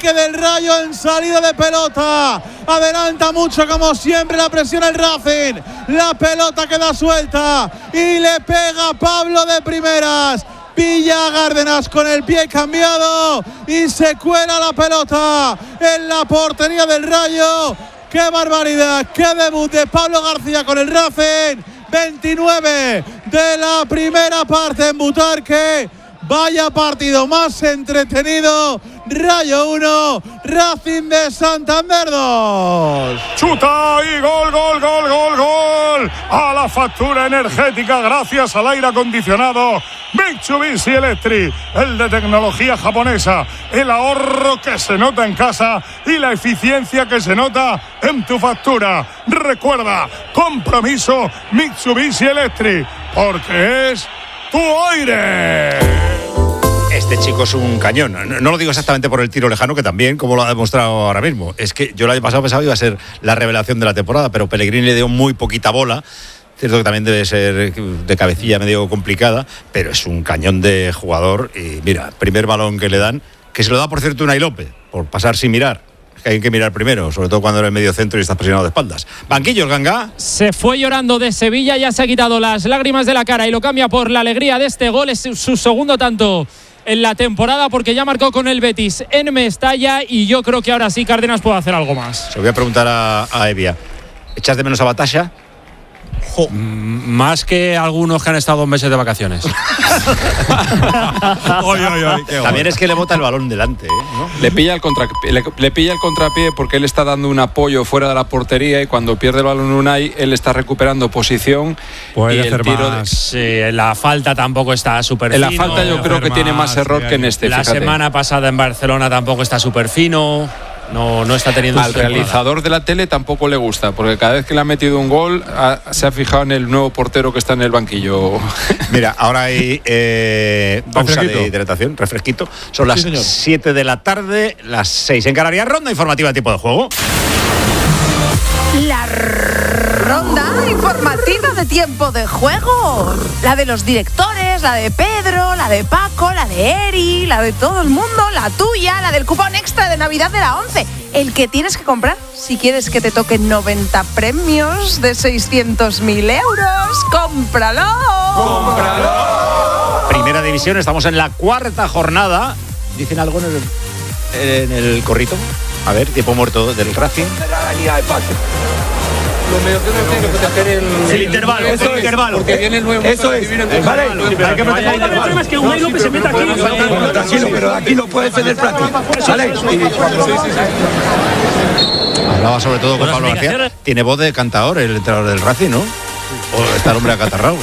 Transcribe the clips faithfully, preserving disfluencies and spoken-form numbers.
Ataque del Rayo en salida de pelota. Adelanta mucho como siempre, la presión el Racing. La pelota queda suelta y le pega Pablo de primeras. Pilla a Cárdenas con el pie cambiado y se cuela la pelota en la portería del Rayo. ¡Qué barbaridad! ¡Qué debut de Pablo García con el Racing! veintinueve de la primera parte en Butarque. Vaya partido más entretenido. Rayo uno, Racing de Santander dos. Chuta y gol, gol, gol, gol, gol. A la factura energética gracias al aire acondicionado Mitsubishi Electric, el de tecnología japonesa. El ahorro que se nota en casa y la eficiencia que se nota en tu factura. Recuerda, compromiso Mitsubishi Electric, porque es tu aire. Este chico es un cañón. No lo digo exactamente por el tiro lejano, que también, como lo ha demostrado ahora mismo. Es que yo el año pasado pensaba que iba a ser la revelación de la temporada, pero Pellegrini le dio muy poquita bola. Cierto que también debe ser de cabecilla medio complicada, pero es un cañón de jugador. Y mira, primer balón que le dan, que se lo da, por cierto, Unai López, por pasar sin mirar. Que hay que mirar primero, sobre todo cuando eres medio centro y estás presionado de espaldas. Banquillo, el Ganga. Se fue llorando de Sevilla, ya se ha quitado las lágrimas de la cara y lo cambia por la alegría de este gol. Es su segundo tanto en la temporada, porque ya marcó con el Betis en Mestalla y yo creo que ahora sí Cárdenas puede hacer algo más. Se lo voy a preguntar a, a Evia. ¿Echas de menos a Batasha? Jo. Más que algunos que han estado dos meses de vacaciones. oy, oy, oy, También es que le bota el balón delante, ¿eh? ¿No? Le pilla el contra, le, le pilla el contrapié porque él está dando un apoyo fuera de la portería y cuando pierde el balón Unai, él está recuperando posición. Puede y hacer el tiro más. de, sí, la falta tampoco está súper fino. En la falta yo creo que más, tiene más error sí, que en este. La fíjate. semana pasada en Barcelona tampoco está súper fino. No, no está teniendo. Al realizador de la tele tampoco le gusta, porque cada vez que le ha metido un gol ha, se ha fijado en el nuevo portero que está en el banquillo. Mira, ahora hay eh, pausa de hidratación, refresquito. Son las sí, siete de la tarde, las seis en Canarias. Ronda informativa de tiempo de juego. La ronda informativa de tiempo de juego. La de los directores, la de Pedro, la de Paco, la de Eri, la de todo el mundo, la tuya, la del cupón extra de Navidad de la once. El que tienes que comprar si quieres que te toquen noventa premios de seiscientos mil euros. ¡Cómpralo! ¡Cómpralo! Primera división, estamos en la cuarta jornada. ¿Dicen algo en el, en el corrito? A ver, tiempo muerto del Racing. Lo mejor que no tiene que proteger el, el intervalo, eso el es, intervalo. Porque viene el nuevo. Eso es. Vale, hay que proteger el intervalo. El problema es que Unai López se meta aquí. Tranquilo, pero aquí lo puede ceder Plata. Vale. Hablaba sobre todo con Pablo García. Tiene voz de cantador el entrenador del Racing, ¿no? O está el hombre acatarrado.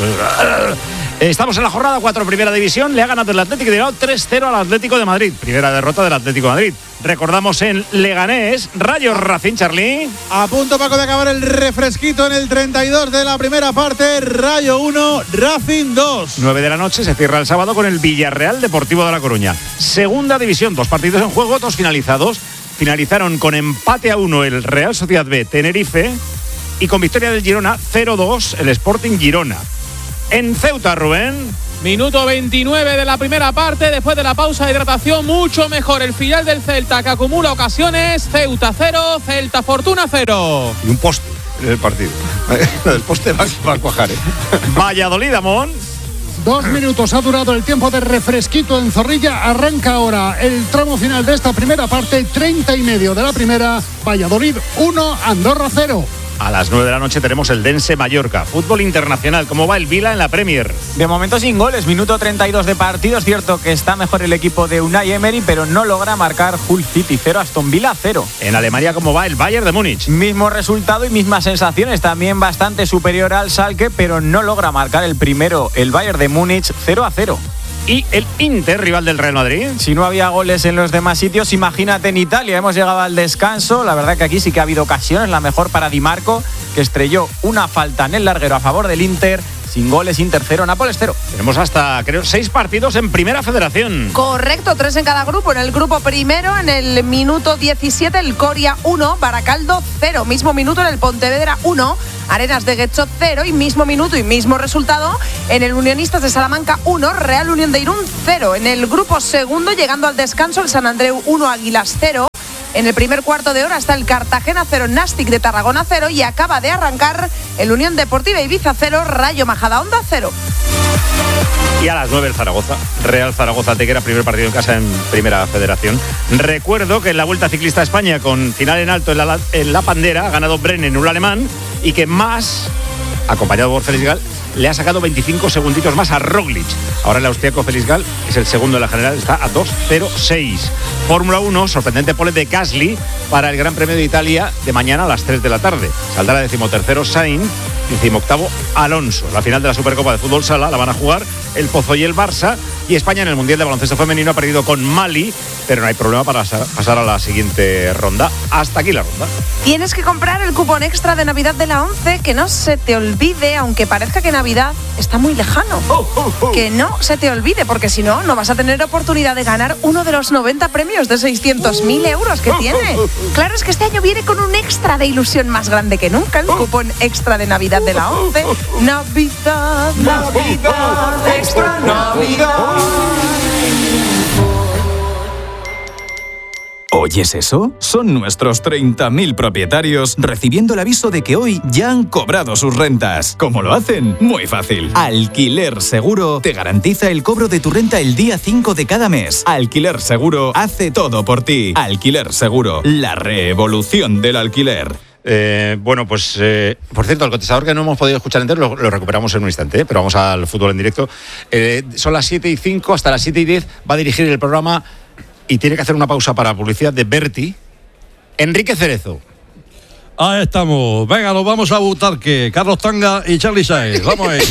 Estamos en la jornada cuatro, primera división. Le ha ganado el Atlético de Bilbao tres cero al Atlético de Madrid. Primera derrota del Atlético de Madrid. Recordamos en Leganés, Rayo Racing, Charly. A punto, Paco, de acabar el refresquito en el treinta y dos de la primera parte. Rayo uno, Racing dos. nueve de la noche se cierra el sábado con el Villarreal Deportivo de La Coruña. Segunda división, dos partidos en juego, dos finalizados. Finalizaron con empate a uno el Real Sociedad B Tenerife y con victoria del Girona cero dos el Sporting Girona. En Ceuta, Rubén. Minuto veintinueve de la primera parte, después de la pausa de hidratación, mucho mejor el filial del Celta, que acumula ocasiones. Ceuta cero, Celta Fortuna cero. Y un poste en el partido. El poste va, va a cuajar, ¿eh? Valladolid, Amón. Dos minutos ha durado el tiempo de refresquito en Zorrilla. Arranca ahora el tramo final de esta primera parte, treinta y medio de la primera. Valladolid uno, Andorra cero. A las nueve de la noche tenemos el Dense Mallorca. Fútbol internacional. ¿Cómo va el Vila en la Premier? De momento sin goles. Minuto treinta y dos de partido. Es cierto que está mejor el equipo de Unai Emery, pero no logra marcar. Hull City cero, Aston Villa cero. En Alemania, ¿cómo va el Bayern de Múnich? Mismo resultado y mismas sensaciones. También bastante superior al Schalke, pero no logra marcar el primero. El Bayern de Múnich cero a cero. ¿Y el Inter, rival del Real Madrid? Si no había goles en los demás sitios, imagínate en Italia. Hemos llegado al descanso. La verdad que aquí sí que ha habido ocasiones. La mejor para Di Marco, que estrelló una falta en el larguero a favor del Inter. Sin goles, Inter cero, Nápoles cero. Tenemos hasta, creo, seis partidos en Primera Federación. Correcto, tres en cada grupo. En el grupo primero, en el minuto diecisiete, el Coria uno, Baracaldo cero. Mismo minuto en el Pontevedra uno, Arenas de Guecho cero. Y mismo minuto y mismo resultado en el Unionistas de Salamanca uno, Real Unión de Irún cero. En el grupo segundo, llegando al descanso, el San Andreu uno, Águilas cero. En el primer cuarto de hora está el Cartagena cero, Nastic de Tarragona cero y acaba de arrancar el Unión Deportiva Ibiza cero, Rayo Majadahonda cero. Y a las nueve el Zaragoza, Real Zaragoza Antequera, primer partido en casa en Primera Federación. Recuerdo que en la Vuelta Ciclista a España, con final en alto en la, en la Pandera, ha ganado Brennen, un alemán, y que más, acompañado por Félix Gal, le ha sacado veinticinco segunditos más a Roglic. Ahora el austriaco Félix Gal es el segundo de la general, está a dos cero seis. Fórmula uno, sorprendente pole de Gasly para el Gran Premio de Italia de mañana a las tres de la tarde. Saldrá decimotercero Sainz, decimoctavo Alonso. La final de la Supercopa de Fútbol Sala la van a jugar el Pozo y el Barça, y España en el Mundial de Baloncesto Femenino ha perdido con Mali, pero no hay problema para pasar a la siguiente ronda. Hasta aquí la ronda. Tienes que comprar el cupón extra de Navidad de la ONCE, que no se te olvide, aunque parezca que Navidad está muy lejano. Oh, oh, oh. Que no se te olvide, porque si no, no vas a tener oportunidad de ganar uno de los noventa premios de seiscientos mil euros que tiene. Claro, es que este año viene con un extra de ilusión más grande que nunca, el cupón extra de Navidad de la ONCE. Navidad, Navidad, extra Navidad. ¿Oyes eso? Son nuestros treinta mil propietarios recibiendo el aviso de que hoy ya han cobrado sus rentas. ¿Cómo lo hacen? Muy fácil. Alquiler Seguro te garantiza el cobro de tu renta el día cinco de cada mes. Alquiler Seguro hace todo por ti. Alquiler Seguro, la revolución del alquiler. Eh, bueno, pues, eh, por cierto, el contestador que no hemos podido escuchar entero lo, lo recuperamos en un instante, ¿eh? Pero vamos al fútbol en directo. Eh, son las siete y cinco, hasta las siete y diez va a dirigir el programa y tiene que hacer una pausa para publicidad de Berti, Enrique Cerezo. Ahí estamos. Venga, nos vamos a Butarque. Carlos Tanga y Charly Sáez. Vamos ahí.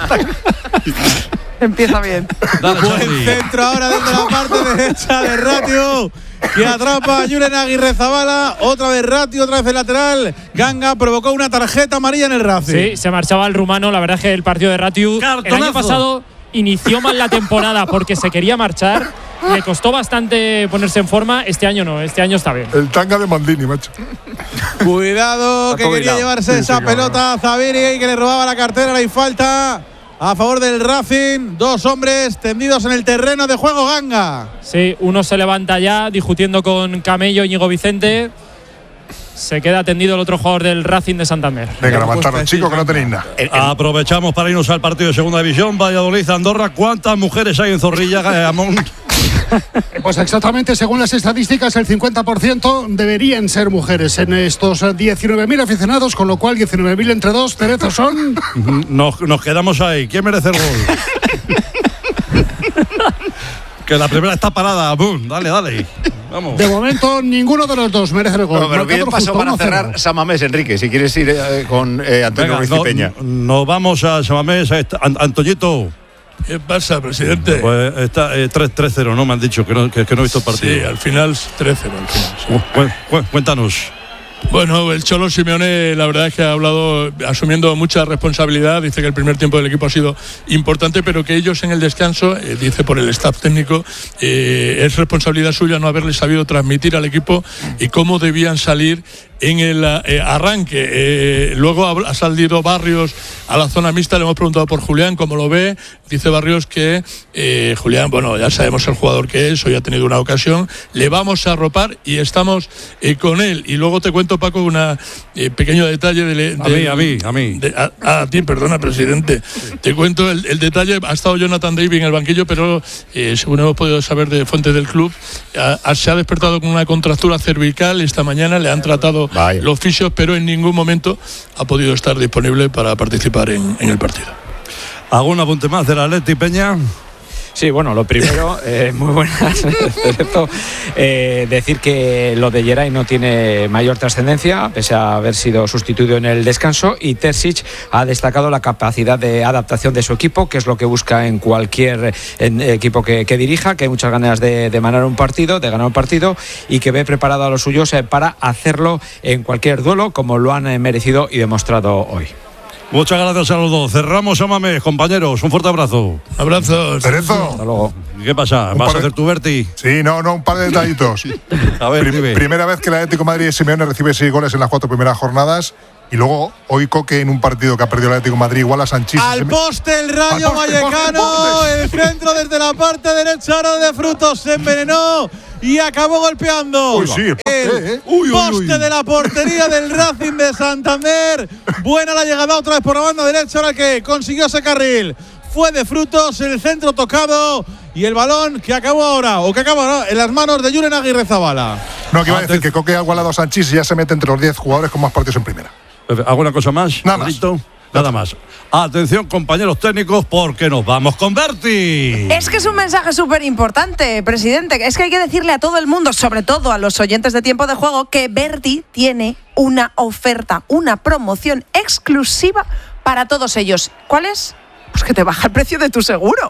Empieza bien. Dale, buen centro ahora desde la parte derecha de Ratio, que atrapa a Julen Aguirre Zabala. Otra vez Ratio, otra vez el lateral. Ganga provocó una tarjeta amarilla en el Racing. Sí, se marchaba el rumano. La verdad es que el partido de Ratio el año pasado inició mal la temporada porque se quería marchar. Le costó bastante ponerse en forma. Este año no, este año está bien. El Tanga de Maldini, macho. Cuidado, que quería llevarse sí, esa sí, pelota a Zaviri, que le robaba la cartera. No hay falta a favor del Racing. Dos hombres tendidos en el terreno de juego, Ganga. Sí, uno se levanta ya discutiendo con Camello, Íñigo Vicente. Se queda tendido el otro jugador del Racing de Santander. Venga, levantaros, chicos, que no tenéis nada. Aprovechamos para irnos al partido de Segunda División. Valladolid, Andorra. ¿Cuántas mujeres hay en Zorrilla, Amón? Pues exactamente, según las estadísticas, el cincuenta por ciento deberían ser mujeres en estos diecinueve mil aficionados, con lo cual diecinueve mil entre dos, Cerezo, son… Nos, nos quedamos ahí. ¿Quién merece el gol? Que la primera está parada. ¡Bum! Dale, dale. Vamos. De momento, ninguno de los dos merece el gol. No, pero pide paso para cerrar Samamés, Enrique, si quieres ir eh, con eh, Antonio Ruiz no, Peña. Nos vamos a Samamés. A esta, Antoñito. ¿Qué pasa, presidente? Pues está eh, tres cero, ¿no? Me han dicho que no, que, que no he visto el partido. Sí, al final tres cero. Al final, sí. Cu- cu- cuéntanos. Bueno, el Cholo Simeone la verdad es que ha hablado asumiendo mucha responsabilidad, dice que el primer tiempo del equipo ha sido importante, pero que ellos en el descanso, eh, dice por el staff técnico, eh, es responsabilidad suya no haberle sabido transmitir al equipo y cómo debían salir en el eh, arranque. Eh, luego ha, ha salido Barrios a la zona mixta, le hemos preguntado por Julián cómo lo ve, dice Barrios que eh, Julián, bueno, ya sabemos el jugador que es, hoy ha tenido una ocasión, le vamos a arropar y estamos eh, con él. Y luego te cuento, Paco, un eh, pequeño detalle de, de, a mí, a mí, a mí. De, a, a ti, perdona, presidente. Sí. Te cuento el, el detalle. Ha estado Jonathan David en el banquillo, pero eh, según hemos podido saber de fuentes del club, a, a, se ha despertado con una contractura cervical esta mañana. Le han tratado Vaya. los fisios, pero en ningún momento ha podido estar disponible para participar en, en el partido. ¿Algún apunte más del Atleti, Peña? Sí, bueno, lo primero, eh, muy buenas, eh, decir que lo de Geray no tiene mayor trascendencia, pese a haber sido sustituido en el descanso, y Terzic ha destacado la capacidad de adaptación de su equipo, que es lo que busca en cualquier en, equipo que, que dirija, que hay muchas ganas de, de ganar un partido, de ganar un partido, y que ve preparado a los suyos eh, para hacerlo en cualquier duelo, como lo han eh, merecido y demostrado hoy. Muchas gracias a los dos. Cerramos a Mamés, compañeros. Un fuerte abrazo. Abrazos. Cerezo. Hasta luego. ¿Qué pasa? Un ¿Vas a de... hacer tu Berti? Sí, no, no, un par de detallitos. A ver, Prim- primera vez que el Atlético de Madrid de Simeone recibe seis goles en las cuatro primeras jornadas. Y luego, hoy Coque en un partido que ha perdido el Atlético de Madrid igual a Sanchís. Al poste el Rayo Vallecano. El centro desde la parte derecha de Frutos se envenenó. y acabó golpeando Uy, sí, el poste, el eh. Uy, uy, poste uy. de la portería del Racing de Santander. Buena la llegada otra vez por la banda derecha, ahora que consiguió ese carril. Fue de frutos, el centro tocado y el balón que acabó ahora, o que acaba ahora, en las manos de Julen Aguirrezabala. No, que iba a decir que Coque ha igualado a Sanchís y ya se mete entre los diez jugadores con más partidos en primera. ¿Alguna cosa más? Nada más. Pedrito? Nada más. Atención, compañeros técnicos, porque nos vamos con Berti. Es que es un mensaje súper importante, presidente. Es que hay que decirle a todo el mundo, sobre todo a los oyentes de Tiempo de Juego, que Berti tiene una oferta, una promoción exclusiva para todos ellos. ¿Cuál es? Pues que te baja el precio de tu seguro.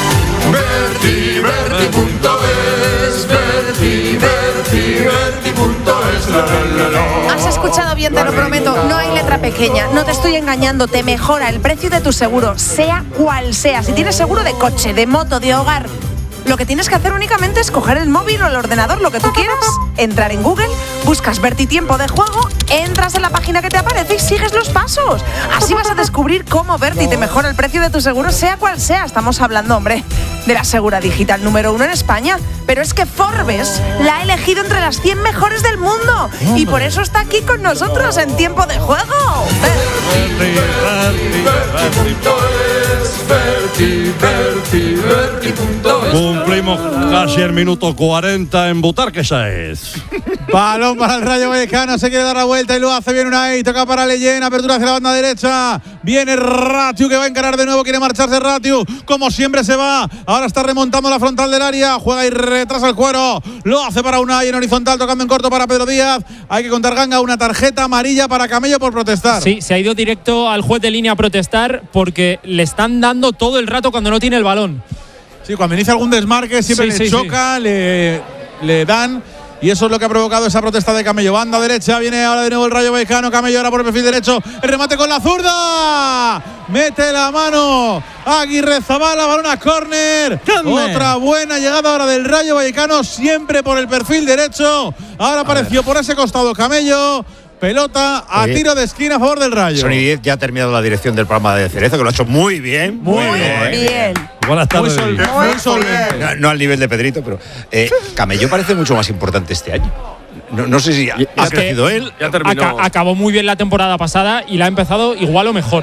Berti, Berti punto es, Berti, Berti, Berti punto es, la, la, la. Has escuchado bien, te lo prometo. No hay letra pequeña. No te estoy engañando. Te mejora el precio de tu seguro, sea cual sea. Si tienes seguro de coche, de moto, de hogar, lo que tienes que hacer únicamente es coger el móvil o el ordenador, lo que tú quieras, entrar en Google, buscas Berti Tiempo de Juego, entras en la página que te aparece y sigues los pasos. Así vas a descubrir cómo Berti te mejora el precio de tu seguro, sea cual sea. Estamos hablando, hombre, de la segura digital número uno en España. Pero es que Forbes la ha elegido entre las cien mejores del mundo. Y por eso está aquí con nosotros en Tiempo de Juego. Berti, Berti, Berti punto es, Berti, Berti, Berti punto es. Cumplimos casi el minuto cuarenta en Butarque, esa es. Balón para el Rayo Vallecano, se quiere dar la vuelta y lo hace bien Unai, toca para Leyen, apertura hacia la banda derecha, viene Ratiu que va a encarar de nuevo, quiere marcharse Ratiu, como siempre se va, ahora está remontando la frontal del área, juega y retrasa el cuero, lo hace para Unai en horizontal, tocando en corto para Pedro Díaz, hay que contar Ganga una tarjeta amarilla para Camello por protestar. Sí, se ha ido directo al juez de línea a protestar porque le están dando todo el rato cuando no tiene el balón. Sí, cuando inicia algún desmarque siempre Sí, le sí, choca, sí. Le, le dan. Y eso es lo que ha provocado esa protesta de Camello. Banda derecha, viene ahora de nuevo el Rayo Vallecano. Camello ahora por el perfil derecho. El remate con la zurda. Mete la mano Aguirrezabala, balón a córner. Otra buena llegada ahora del Rayo Vallecano, siempre por el perfil derecho. Ahora apareció por ese costado Camello. Pelota a Oye, tiro de esquina a favor del Rayo. Sony diez ya ha terminado la dirección del programa de Cerezo, que lo ha hecho muy bien. Muy, muy bien. bien. Buenas tardes. Muy, sol, muy solvente. No, no al nivel de Pedrito, pero eh, Camello parece mucho más importante este año. No, no sé si ha, ha Es que crecido él. Ya terminó. Aca- acabó muy bien la temporada pasada y la ha empezado igual o mejor.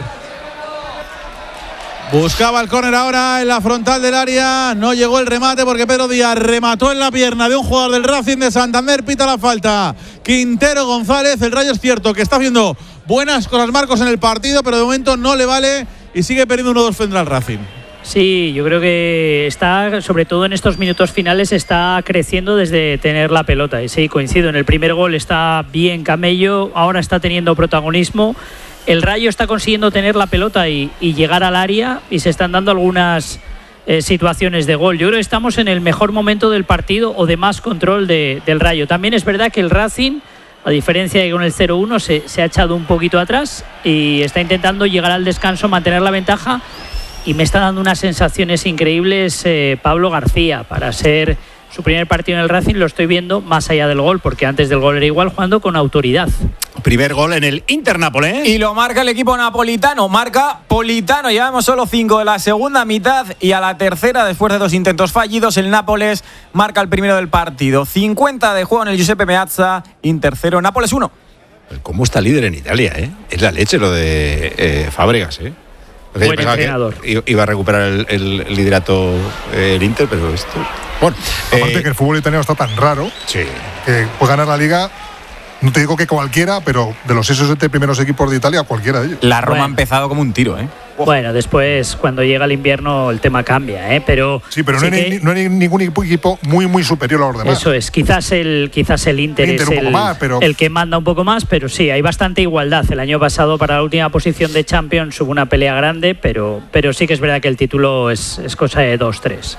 Buscaba el córner ahora en la frontal del área. No llegó el remate porque Pedro Díaz remató en la pierna de un jugador del Racing de Santander. Pita la falta Quintero González. El Rayo es cierto que está haciendo buenas cosas Marcos en el partido, pero de momento no le vale y sigue perdiendo uno dos frente al Racing. Sí, yo creo que está, sobre todo en estos minutos finales, está creciendo desde tener la pelota. Y sí, coincido, en el primer gol está bien Camello, ahora está teniendo protagonismo. El Rayo está consiguiendo tener la pelota y, y llegar al área y se están dando algunas eh, situaciones de gol. Yo creo que estamos en el mejor momento del partido o de más control de, del Rayo. También es verdad que el Racing, a diferencia de que con el cero uno, se, se ha echado un poquito atrás y está intentando llegar al descanso, mantener la ventaja. Y me está dando unas sensaciones increíbles eh, Pablo García para ser su primer partido en el Racing. Lo estoy viendo más allá del gol, porque antes del gol era igual, jugando con autoridad. Primer gol en el Inter Nápoles. Y lo marca el equipo napolitano, marca Politano. Llevamos solo cinco de la segunda mitad y a la tercera, después de dos intentos fallidos, el Nápoles marca el primero del partido. cincuenta de juego en el Giuseppe Meazza, Inter cero, Nápoles uno. ¿Cómo está líder en Italia, eh? Es la leche lo de eh, Fábregas, eh. Buen Yo pensaba entrenador. que iba a recuperar el, el liderato eh, el Inter, pero esto. Bueno, Aparte eh, que el fútbol italiano está tan raro sí. que puede ganar la liga. No te digo que cualquiera, pero de los seis o siete primeros equipos de Italia, cualquiera de ellos. La Roma Bueno. ha empezado como un tiro, ¿eh? Bueno, después, cuando llega el invierno, el tema cambia, ¿eh? Pero Sí, pero sí no, hay, que- ni- no hay ningún equipo muy, muy superior a los demás. Eso es, quizás el, quizás el Inter, Inter es un poco el, más, pero- el que manda un poco más, pero sí, hay bastante igualdad. El año pasado para la última posición de Champions hubo una pelea grande, pero, pero sí que es verdad que el título es, es cosa de dos tres.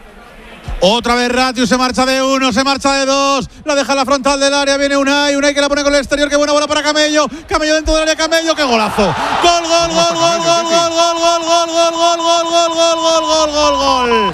Otra vez Ratiu, se marcha de uno, se marcha de dos, la deja en la frontal del área, viene Unai, Unai que la pone con el exterior, qué buena bola para Camello, Camello dentro del área, Camello, qué golazo, gol, gol, gol, gol, gol, gol, gol, gol, gol, gol, gol, gol, gol, gol, gol, gol, gol,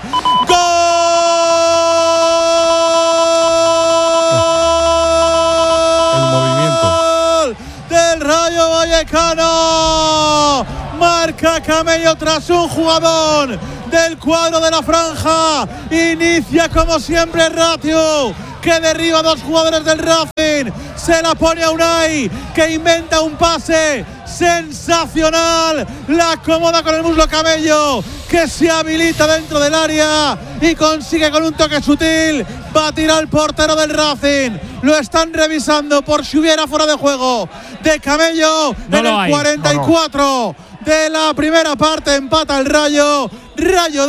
gol, El movimiento. del Rayo Vallecano, marca Camello tras un jugador del cuadro de la franja. Inicia como siempre Ratio, que derriba a dos jugadores del Racing. Se la pone a Unai, que inventa un pase sensacional. La acomoda con el muslo Camello, que se habilita dentro del área y consigue con un toque sutil batir al portero del Racing. Lo están revisando por si hubiera fuera de juego de Camello. No en el hay. cuarenta y cuatro no, no. de la primera parte. Empata el Rayo. Rayo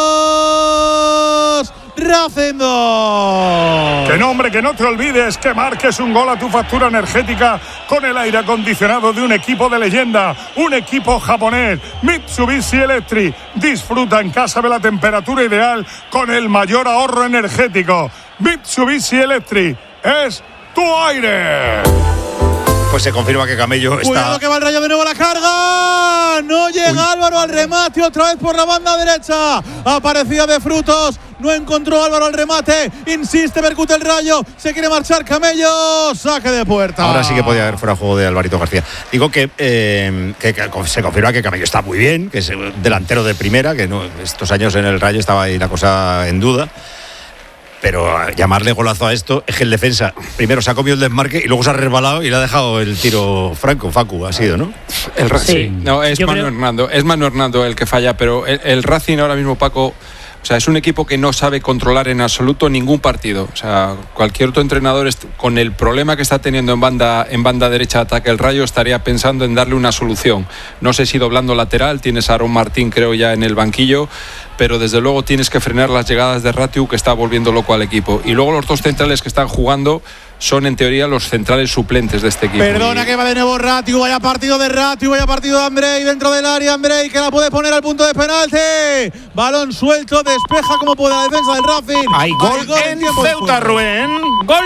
dos, Racing dos. Que nombre, que no te olvides que marques un gol a tu factura energética con el aire acondicionado de un equipo de leyenda, un equipo japonés, Mitsubishi Electric. Disfruta en casa de la temperatura ideal con el mayor ahorro energético. Mitsubishi Electric es tu aire. Pues se confirma que Camello está… Cuidado que va el Rayo de nuevo a la carga. No llega Uy. Álvaro al remate, otra vez por la banda derecha. Aparecía de Frutos, no encontró Álvaro al remate. Insiste, percute el Rayo. Se quiere marchar Camello. Saque de puerta. Ahora sí que podía haber fuera juego de Alvarito García. Digo que, eh, que, que se confirma que Camello está muy bien, que es delantero de primera, que no, estos años en el Rayo estaba ahí la cosa en duda. Pero llamarle golazo a esto es que el defensa primero se ha comido el desmarque y luego se ha resbalado y le ha dejado el tiro franco. Facu ha sido, ¿no? El Racing. Sí. No, es Manu creo... Hernando. Es Manu Hernando el que falla, pero el, el Racing ahora mismo, Paco, o sea, es un equipo que no sabe controlar en absoluto ningún partido. O sea, cualquier otro entrenador con el problema que está teniendo en banda en banda derecha de ataque el Rayo estaría pensando en darle una solución. No sé si doblando lateral, tienes a Aaron Martín creo ya en el banquillo, pero desde luego tienes que frenar las llegadas de Ratiu, que está volviendo loco al equipo. Y luego los dos centrales que están jugando son en teoría los centrales suplentes de este equipo. Perdona, y... que va de nuevo Ratiu, vaya partido de Ratiu, vaya partido de Andrei dentro del área. Andrei que la puede poner al punto de penalti. Balón suelto, despeja como puede la defensa del Racing. Hay gol, gol en Ceuta, Rubén. Gol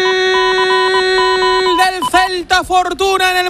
del Celta, Fortuna en el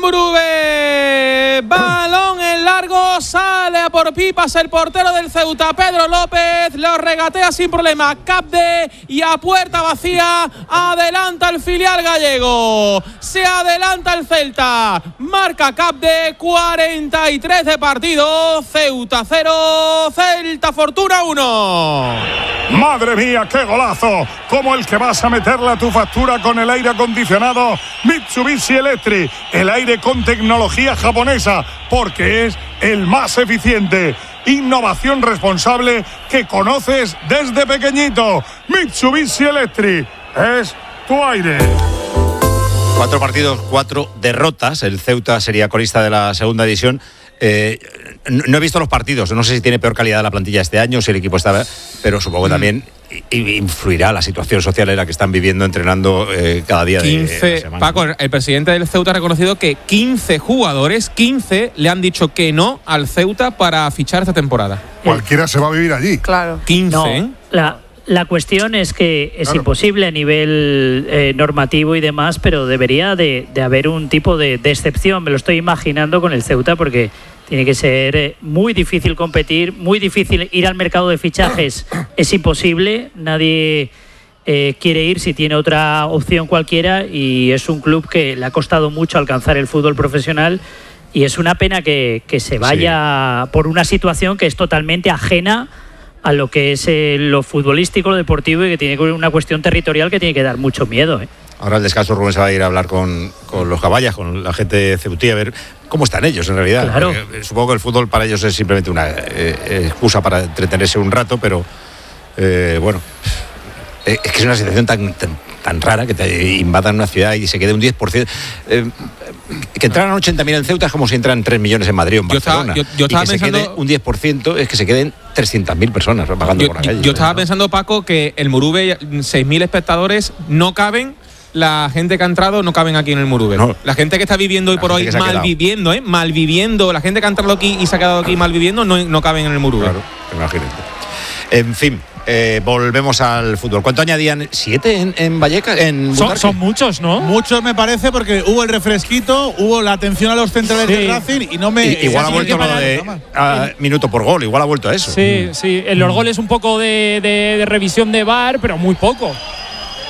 Murube. Balón en largo, sale a por pipas el portero del Ceuta, Pedro López, lo regatea sin problema Capde y a puerta vacía adelanta el filial gallego. Se adelanta el Celta, marca Capde, cuarenta y tres de partido. Ceuta cero, Celta Fortuna uno. Madre mía, qué golazo, como el que vas a meterle a tu factura con el aire acondicionado Mitsubishi Electric, el aire con tecnología japonesa, porque es el más eficiente. Innovación responsable que conoces desde pequeñito. Mitsubishi Electric es tu aire. Cuatro partidos, cuatro derrotas. El Ceuta sería colista de la segunda división. Eh, no he visto los partidos, no sé si tiene peor calidad la plantilla este año, si el equipo está, pero supongo que también influirá la situación social en la que están viviendo, entrenando eh, cada día quince, de la semana. Paco, el presidente del Ceuta ha reconocido que quince jugadores, quince le han dicho que no al Ceuta para fichar esta temporada. Cualquiera se va a vivir allí. Claro. quince, no, ¿eh? La, la cuestión es que es claro. imposible a nivel eh, normativo y demás, pero debería de, de haber un tipo de, de excepción. Me lo estoy imaginando con el Ceuta porque tiene que ser muy difícil competir, muy difícil ir al mercado de fichajes. Es imposible, nadie eh, quiere ir si tiene otra opción cualquiera y es un club que le ha costado mucho alcanzar el fútbol profesional y es una pena que, que se vaya sí. por una situación que es totalmente ajena a lo que es eh, lo futbolístico, lo deportivo y que tiene una cuestión territorial que tiene que dar mucho miedo, ¿eh? Ahora al descanso Rubén se va a ir a hablar con, con los caballas, con la gente ceutí, a ver cómo están ellos en realidad. Claro. Supongo que el fútbol para ellos es simplemente una eh, excusa para entretenerse un rato, pero eh, bueno, eh, es que es una situación tan, tan, tan rara que te invadan una ciudad y se quede un diez por ciento. Eh, que entraran ochenta mil en Ceuta es como si entran tres millones en Madrid o en Barcelona. Yo estaba, yo, yo estaba y que pensando, se quede un diez por ciento es que se queden trescientas mil personas pagando yo, por la calle. Yo, yo estaba ¿no? pensando, Paco, que el Murube, seis mil espectadores no caben. La gente que ha entrado no caben aquí en el Murube. No. La gente que está viviendo hoy por hoy mal viviendo, ¿eh? Mal viviendo. La gente que ha entrado aquí y se ha quedado aquí mal viviendo no, no caben en el Murube. Claro, imagínate. En fin, eh, volvemos al fútbol. ¿Cuánto añadían? ¿Siete en, en Vallecas? En son, son muchos, ¿no? Muchos me parece porque hubo el refresquito, hubo la atención a los centrales sí. del Racing y no me… Y, igual ha vuelto lo de a, minuto por gol, igual ha vuelto a eso. Sí, sí. En los goles un poco de, de, de revisión de V A R, pero muy poco.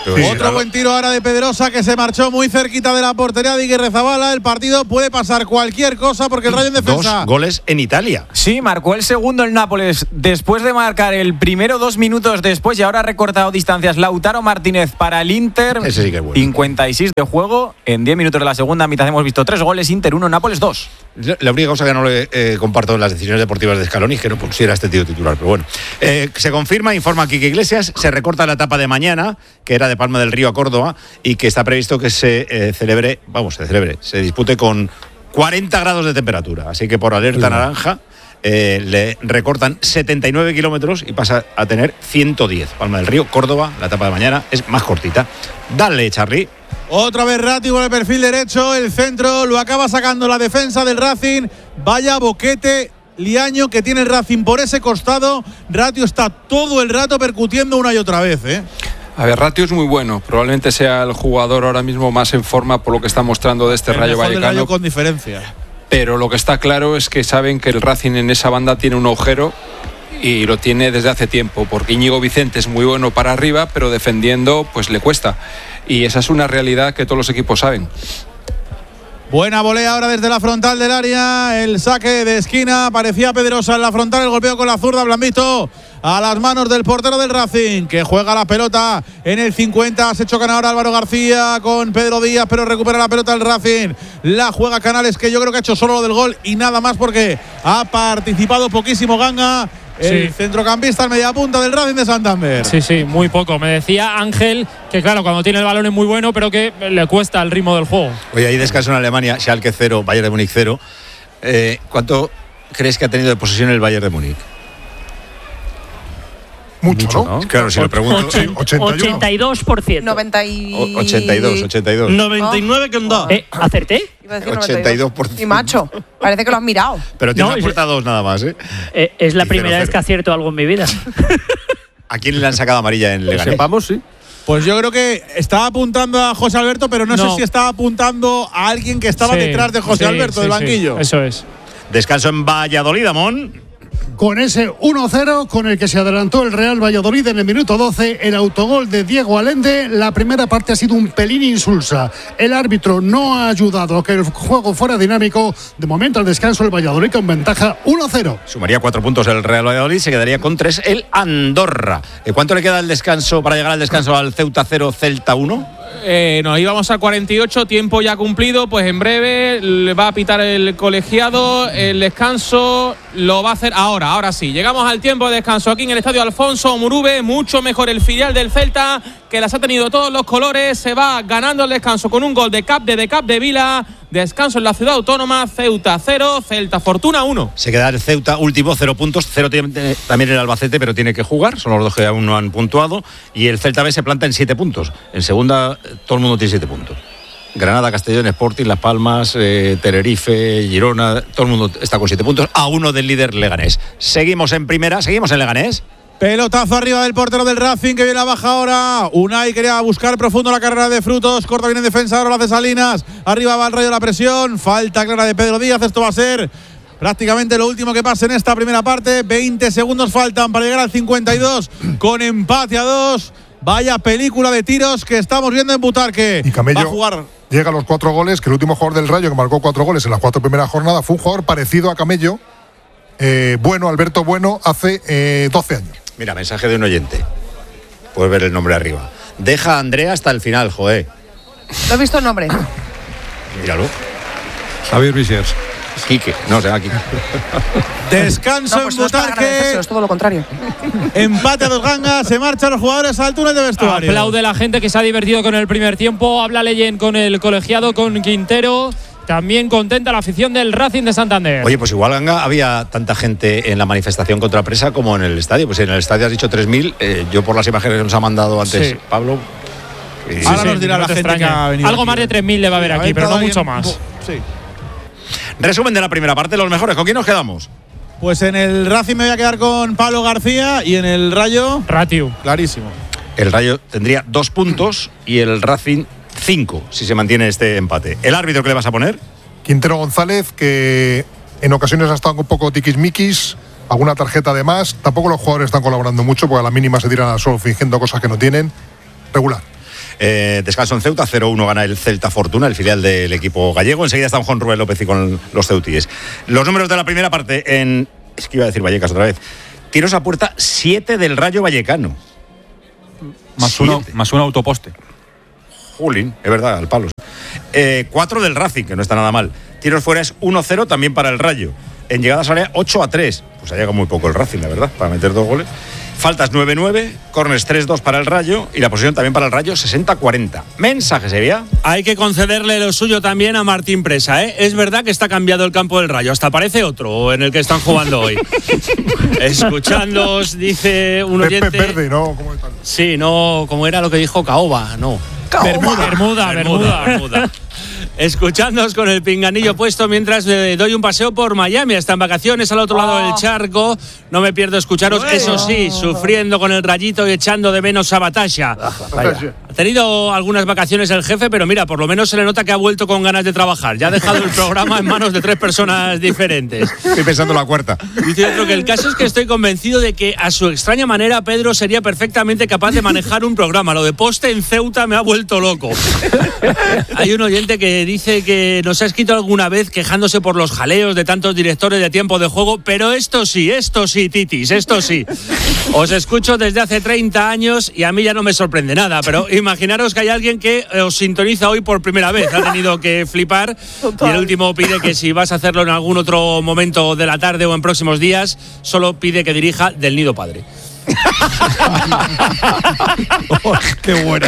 Sí. Otro buen tiro ahora de Pedrosa que se marchó muy cerquita de la portería de Iguirrezabala. El partido puede pasar cualquier cosa porque el Rayo en defensa. Dos goles en Italia. Sí, marcó el segundo el Nápoles después de marcar el primero dos minutos después y ahora ha recortado distancias Lautaro Martínez para el Inter. Ese sí que es bueno. cincuenta y seis de juego. En diez minutos de la segunda mitad hemos visto tres goles, Inter uno, Nápoles dos. La única cosa que no le eh, comparto en las decisiones deportivas de Scaloni es que no pusiera este tío titular, pero bueno. Eh, se confirma, informa Quique Iglesias, se recorta la etapa de mañana, que era de Palma del Río a Córdoba, y que está previsto que se eh, celebre, vamos, se celebre, se dispute con cuarenta grados de temperatura. Así que por alerta naranja eh, le recortan setenta y nueve kilómetros y pasa a tener ciento diez. Palma del Río, Córdoba, la etapa de mañana es más cortita. Dale, Charly. Otra vez Ratti con el perfil derecho, el centro lo acaba sacando la defensa del Racing. Vaya boquete liaño que tiene el Racing por ese costado. Ratio está todo el rato percutiendo una y otra vez, ¿eh? A ver, Ratio es muy bueno. Probablemente sea el jugador ahora mismo más en forma por lo que está mostrando de este el Rayo Vallecano. Rayo con diferencia. Pero lo que está claro es que saben que el Racing en esa banda tiene un agujero y lo tiene desde hace tiempo, porque Íñigo Vicente es muy bueno para arriba, pero defendiendo pues le cuesta. Y esa es una realidad que todos los equipos saben. Buena volea ahora desde la frontal del área, el saque de esquina, parecía Pedrosa en la frontal, el golpeo con la zurda, Blandito a las manos del portero del Racing, que juega la pelota en el cincuenta, se chocan ahora Álvaro García con Pedro Díaz, pero recupera la pelota el Racing, la juega Canales, que yo creo que ha hecho solo lo del gol y nada más porque ha participado poquísimo Ganga. El sí. centrocampista al media punta del Racing de Santander. Sí, sí, muy poco. Me decía Ángel que claro, cuando tiene el balón es muy bueno, pero que le cuesta el ritmo del juego. Oye, ahí descanso en Alemania, Schalke cero, Bayern de Múnich cero. Eh, ¿Cuánto crees que ha tenido de posesión el Bayern de Múnich? Mucho, Mucho ¿no? ¿no? Claro, si lo pregunto. ochenta y dos por ciento. noventa y... ochenta y dos, ochenta y dos. noventa y nueve que onda. Eh, ¿Acerté? Iba a decir ochenta y dos por ciento. Y macho, parece que lo has mirado. Pero tiene No, una es- puerta dos nada más, ¿eh? Eh, es la Y primera cero, vez cero. que acierto algo en mi vida. ¿A quién le han sacado amarilla en Leganés? Sepamos, sí. Pues yo creo que estaba apuntando a José Alberto, pero no, No. sé si estaba apuntando a alguien que estaba Sí, detrás de José sí, Alberto, sí, del sí. banquillo. Eso es. Descanso en Valladolid, Amón. Con ese uno cero con el que se adelantó el Real Valladolid en el minuto doce, el autogol de Diego Allende. La primera parte ha sido un pelín insulsa. El árbitro no ha ayudado a que el juego fuera dinámico. De momento al descanso el Valladolid con ventaja uno cero. Sumaría cuatro puntos el Real Valladolid, se quedaría con tres el Andorra. ¿Eh, ¿Cuánto le queda el descanso para llegar al descanso al Ceuta cero, Celta uno? Eh, nos íbamos a cuarenta y ocho, tiempo ya cumplido, pues en breve le va a pitar el colegiado, el descanso lo va a hacer ahora, ahora sí. Llegamos al tiempo de descanso aquí en el estadio Alfonso Murube, mucho mejor el filial del Celta, que las ha tenido todos los colores, se va ganando el descanso con un gol de Cap de, de Cap de Vila, descanso en la ciudad autónoma, Ceuta cero, Celta Fortuna uno. Se queda el Ceuta último, cero puntos, cero tiene también el Albacete, pero tiene que jugar, son los dos que aún no han puntuado, y el Celta B se planta en siete puntos. En segunda, todo el mundo tiene siete puntos. Granada, Castellón, Sporting, Las Palmas, eh, Tenerife, Girona, todo el mundo está con siete puntos, a uno del líder Leganés. Seguimos en primera, seguimos en Leganés. Pelotazo arriba del portero del Racing, que viene a baja ahora. Unai quería buscar profundo la carrera de Frutos. Corta bien en defensa, ahora lo hace Salinas. Arriba va el Rayo, la presión. Falta clara de Pedro Díaz. Esto va a ser prácticamente lo último que pase en esta primera parte. veinte segundos faltan para llegar al cincuenta y dos con empate a dos. Vaya película de tiros que estamos viendo en Butarque. Y Camello va a jugar. Llega a los cuatro goles, que el último jugador del Rayo que marcó cuatro goles en las cuatro primeras jornadas fue un jugador parecido a Camello. Eh, bueno, Alberto Bueno, hace eh, doce años. Mira, mensaje de un oyente. Puedes ver el nombre arriba. Deja a Andrea hasta el final, joder. ¿Lo has visto el nombre? Míralo. Javier Visiers. Quique, no, se llama Quique. Descanso No, pues en no es para Butarque. agradecérselo, es todo lo contrario. Empate a dos gangas. Se marchan los jugadores al túnel de vestuario. Aplaude la gente que se ha divertido con el primer tiempo. Habla Leyen con el colegiado, con Quintero. También contenta la afición del Racing de Santander. Oye, pues igual, Ganga, había tanta gente en la manifestación contra Presa como en el estadio. Pues en el estadio has dicho tres mil. Eh, yo, por las imágenes que nos ha mandado antes Sí. Pablo. Sí, ahora sí, nos dirá no la te gente extraña. que ha venido Algo aquí, más de ¿eh? tres mil le va a haber Ha aquí, pero no entrado mucho alguien- más. Sí. Resumen de la primera parte, los mejores. ¿Con quién nos quedamos? Pues en el Racing me voy a quedar con Pablo García y en el Rayo, Ratio. clarísimo. El Rayo tendría dos puntos y el Racing cinco, si se mantiene este empate. ¿El árbitro que le vas a poner? Quintero González, que en ocasiones ha estado un poco tiquismiquis, alguna tarjeta de más. Tampoco los jugadores están colaborando mucho, porque a la mínima se tiran al suelo fingiendo cosas que no tienen. Regular. Eh, descanso en Ceuta, cero uno gana el Celta Fortuna, el filial del equipo gallego. Enseguida estamos con Rubén López y con los ceutíes. Los números de la primera parte en... Es que iba a decir Vallecas otra vez. Tiros a puerta, siete del Rayo Vallecano. Más uno, más un autoposte. Jolín, es verdad, al palo. Eh, cuatro del Racing, que no está nada mal. Tiros fuera es uno cero también para el Rayo. En llegadas a área, ocho a tres. Pues ha llegado muy poco el Racing, la verdad, para meter dos goles. Faltas nueve nueve, corners tres dos para el Rayo y la posición también para el Rayo sesenta cuarenta. Mensaje, Sevilla. Hay que concederle lo suyo también a Martín Presa, ¿eh? Es verdad que está cambiado el campo del Rayo, hasta parece otro en el que están jugando hoy. Escuchándoos, dice un oyente... Pepe Verde, ¿no? ¿Cómo están? Sí, no, como era lo que dijo Caoba, no. Bermuda, Bermuda, Bermuda. Bermuda. Escuchándoos con el pinganillo puesto mientras le doy un paseo por Miami. Están vacaciones al otro lado del charco. No me pierdo escucharos, bueno. Eso sí, sufriendo con el Rayito y echando de menos a Batasha. Ha tenido algunas vacaciones el jefe, pero mira, por lo menos se le nota que ha vuelto con ganas de trabajar. Ya ha dejado el programa en manos de tres personas diferentes. Estoy pensando en la cuarta. Dice otro que el caso es que estoy convencido de que a su extraña manera Pedro sería perfectamente capaz de manejar un programa. Lo de poste en Ceuta me ha vuelto loco. Hay un oyente que dice que nos ha escrito alguna vez quejándose por los jaleos de tantos directores de tiempo de juego, pero esto sí, esto sí, titis, esto sí. Os escucho desde hace treinta años y a mí ya no me sorprende nada, pero imaginaros que hay alguien que os sintoniza hoy por primera vez, ha tenido que flipar. Total. Y el último pide que si vas a hacerlo en algún otro momento de la tarde o en próximos días, solo pide que dirija Del Nido Padre. Oh, ¡qué buena!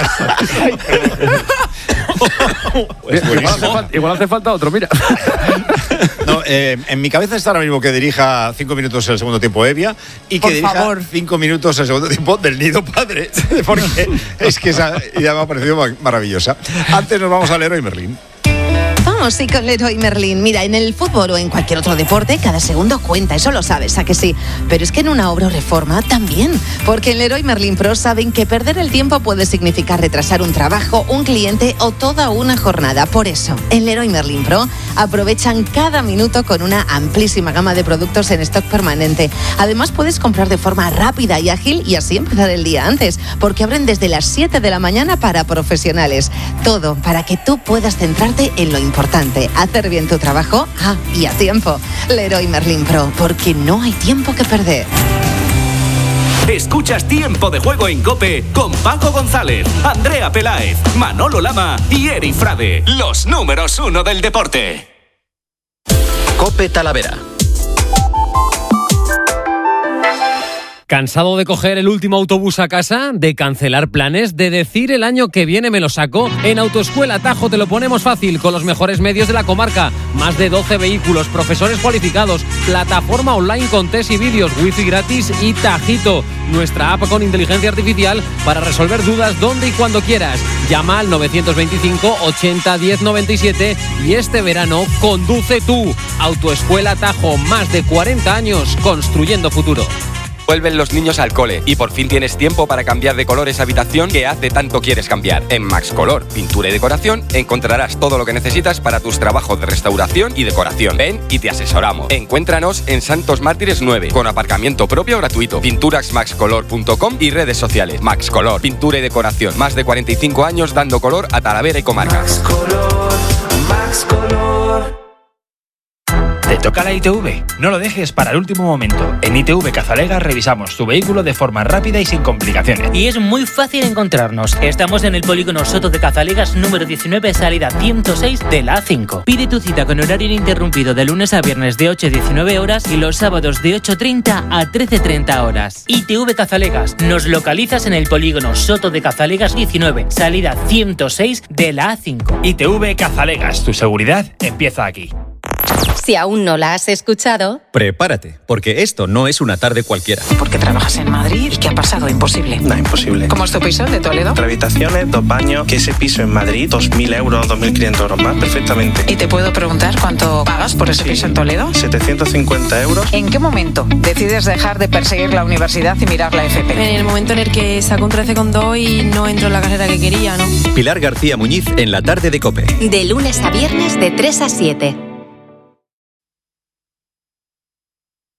Pues igual, hace falta, igual hace falta otro, mira. No, eh, en mi cabeza está ahora mismo que dirija cinco minutos el segundo tiempo Evia y que Por dirija favor. cinco minutos el segundo tiempo Del Nido Padre, porque es que esa idea me ha parecido maravillosa. Antes nos vamos a Leroy Merlin. Vamos, sí, con Leroy Merlin. Mira, en el fútbol o en cualquier otro deporte, cada segundo cuenta, eso lo sabes, ¿a que sí? Pero es que en una obra o reforma también, porque en Leroy Merlin Pro saben que perder el tiempo puede significar retrasar un trabajo, un cliente o toda una jornada. Por eso, en Leroy Merlin Pro aprovechan cada minuto con una amplísima gama de productos en stock permanente. Además, puedes comprar de forma rápida y ágil y así empezar el día antes, porque abren desde las siete de la mañana para profesionales. Todo para que tú puedas centrarte en lo importante. Importante, hacer bien tu trabajo, ah, y a tiempo. Leroy Merlin Pro, porque no hay tiempo que perder. Escuchas Tiempo de Juego en COPE con Paco González, Andrea Peláez, Manolo Lama y Eri Frade, los números uno del deporte. COPE Talavera. ¿Cansado de coger el último autobús a casa? ¿De cancelar planes? ¿De decir el año que viene me lo saco? En Autoescuela Tajo te lo ponemos fácil, con los mejores medios de la comarca. Más de doce vehículos, profesores cualificados, plataforma online con test y vídeos, wifi gratis y Tajito. Nuestra app con inteligencia artificial para resolver dudas donde y cuando quieras. Llama al novecientos veinticinco ochenta diez noventa y siete y este verano conduce tú. Autoescuela Tajo, más de cuarenta años construyendo futuro. Vuelven los niños al cole y por fin tienes tiempo para cambiar de color esa habitación que hace tanto quieres cambiar. En Max Color, pintura y decoración, encontrarás todo lo que necesitas para tus trabajos de restauración y decoración. Ven y te asesoramos. Encuéntranos en Santos Mártires nueve, con aparcamiento propio gratuito. pinturas max color punto com y redes sociales. Max Color, pintura y decoración. Más de cuarenta y cinco años dando color a Talavera y comarca. Max Color, Max Color. Te toca la I T V. No lo dejes para el último momento. En I T V Cazalega revisamos tu vehículo de forma rápida y sin complicaciones. Y es muy fácil encontrarnos. Estamos en el polígono Soto de Cazalegas número diecinueve, salida ciento seis de la A cinco. Pide tu cita con horario ininterrumpido de lunes a viernes de ocho a diecinueve horas y los sábados de ocho treinta a trece treinta horas. I T V Cazalegas. Nos localizas en el polígono Soto de Cazalegas diecinueve, salida ciento seis de la A cinco. I T V Cazalegas. Tu seguridad empieza aquí. Si aún no la has escuchado, prepárate, porque esto no es una tarde cualquiera. ¿Por qué trabajas en Madrid? ¿Y qué ha pasado? Imposible. No, imposible. ¿Cómo es tu piso de Toledo? Tres habitaciones, dos baños, que ese piso en Madrid, dos mil euros, dos mil quinientos euros más, perfectamente. ¿Y te puedo preguntar cuánto pagas por ese sí. piso en Toledo? setecientos cincuenta euros. ¿En qué momento decides dejar de perseguir la universidad y mirar la F P? En el momento en el que saco un trece coma dos y no entro en la carrera que quería, ¿no? Pilar García Muñiz en la tarde de COPE. De lunes a viernes de tres a siete.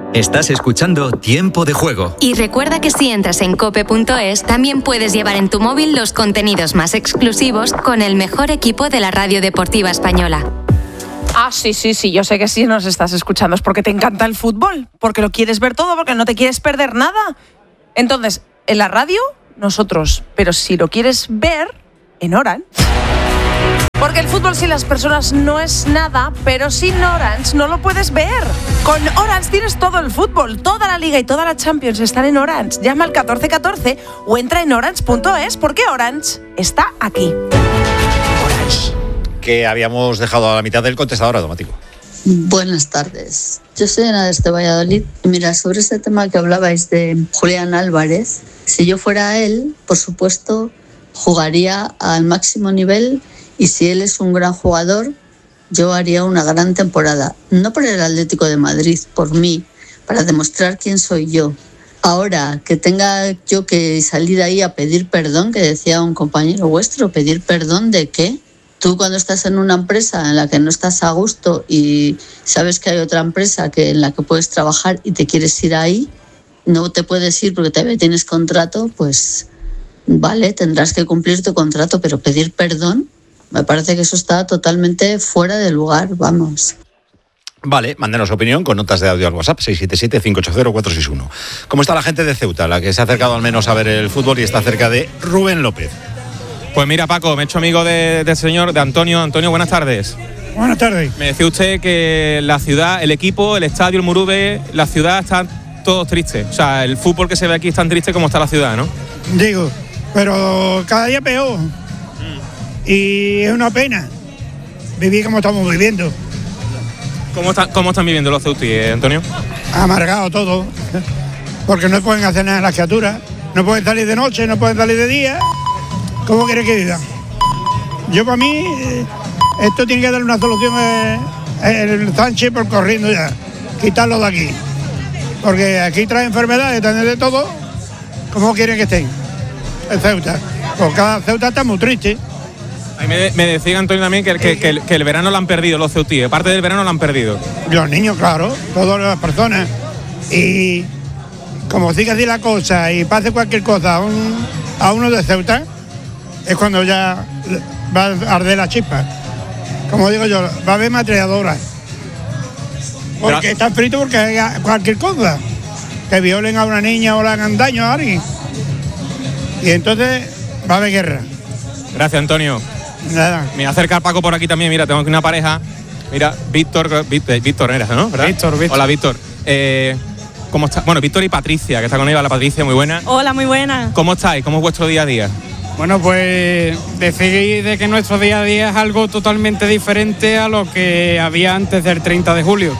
Estás escuchando Tiempo de Juego. Y recuerda que si entras en cope punto es, también puedes llevar en tu móvil los contenidos más exclusivos con el mejor equipo de la radio deportiva española. Ah, sí, sí, sí, yo sé que sí nos estás escuchando. Es porque te encanta el fútbol, porque lo quieres ver todo, porque no te quieres perder nada. Entonces, en la radio, nosotros. Pero si lo quieres ver, en Orange. Porque el fútbol sin las personas no es nada, pero sin Orange no lo puedes ver. Con Orange tienes todo el fútbol, toda la Liga y toda la Champions están en Orange. Llama al catorce catorce o entra en orange punto es porque Orange está aquí. Orange. Que habíamos dejado a la mitad del contestador automático. Buenas tardes. Yo soy Ana desde Valladolid. Y mira, sobre ese tema que hablabais de Julián Álvarez, si yo fuera él, por supuesto, jugaría al máximo nivel. Y si él es un gran jugador, yo haría una gran temporada. No por el Atlético de Madrid, por mí, para demostrar quién soy yo. Ahora, que tenga yo que salir ahí a pedir perdón, que decía un compañero vuestro, ¿pedir perdón de qué? Tú cuando estás en una empresa en la que no estás a gusto y sabes que hay otra empresa que en la que puedes trabajar y te quieres ir ahí, no te puedes ir porque todavía tienes contrato, pues vale, tendrás que cumplir tu contrato, pero pedir perdón, me parece que eso está totalmente fuera de lugar, vamos. Vale, mándenos opinión con notas de audio al WhatsApp seis siete siete, cinco ocho cero, cuatro seis uno. ¿Cómo está la gente de Ceuta, la que se ha acercado al menos a ver el fútbol y está cerca de Rubén López? Pues mira, Paco, me he hecho amigo del de señor, de Antonio. Antonio, buenas tardes. Buenas tardes. Me decía usted que la ciudad, el equipo, el estadio, el Murube, la ciudad están todos tristes. O sea, el fútbol que se ve aquí es tan triste como está la ciudad, ¿no? Digo, pero cada día peor. Y es una pena vivir como estamos viviendo. ¿Cómo, está, cómo están viviendo los ceutíes, Antonio? Amargado todo, porque no pueden hacer nada las criaturas, no pueden salir de noche, no pueden salir de día. ¿Cómo quiere que vivan? Yo para mí, esto tiene que dar una solución eh, el Sánchez por corriendo ya, quitarlo de aquí. Porque aquí trae enfermedades, traen de todo. ¿Cómo quieren que estén? El Ceuta. Pues cada Ceuta está muy triste. A mí me, me decía Antonio también que, que, que, el, que el verano lo han perdido los ceutíes, parte del verano lo han perdido. Los niños, claro, todas las personas. Y como sigue así la cosa y pase cualquier cosa a, un, a uno de Ceuta, es cuando ya va a arder la chispa. Como digo yo, va a haber matriadoras. Porque Pero... están fritos porque hay cualquier cosa. Que violen a una niña o le hagan daño a alguien. Y entonces va a haber guerra. Gracias, Antonio. Nada. Me voy a acercar Paco por aquí también. Mira, tengo aquí una pareja. Mira, Víctor, Víctor, Víctor eres, ¿no? ¿Verdad? Víctor, Víctor. Hola, Víctor. Eh, ¿Cómo está? Bueno, Víctor y Patricia, que está con ella. La Patricia, muy buena. Hola, muy buena. ¿Cómo estáis? ¿Cómo es vuestro día a día? Bueno, pues decir de que nuestro día a día es algo totalmente diferente a lo que había antes del treinta de julio.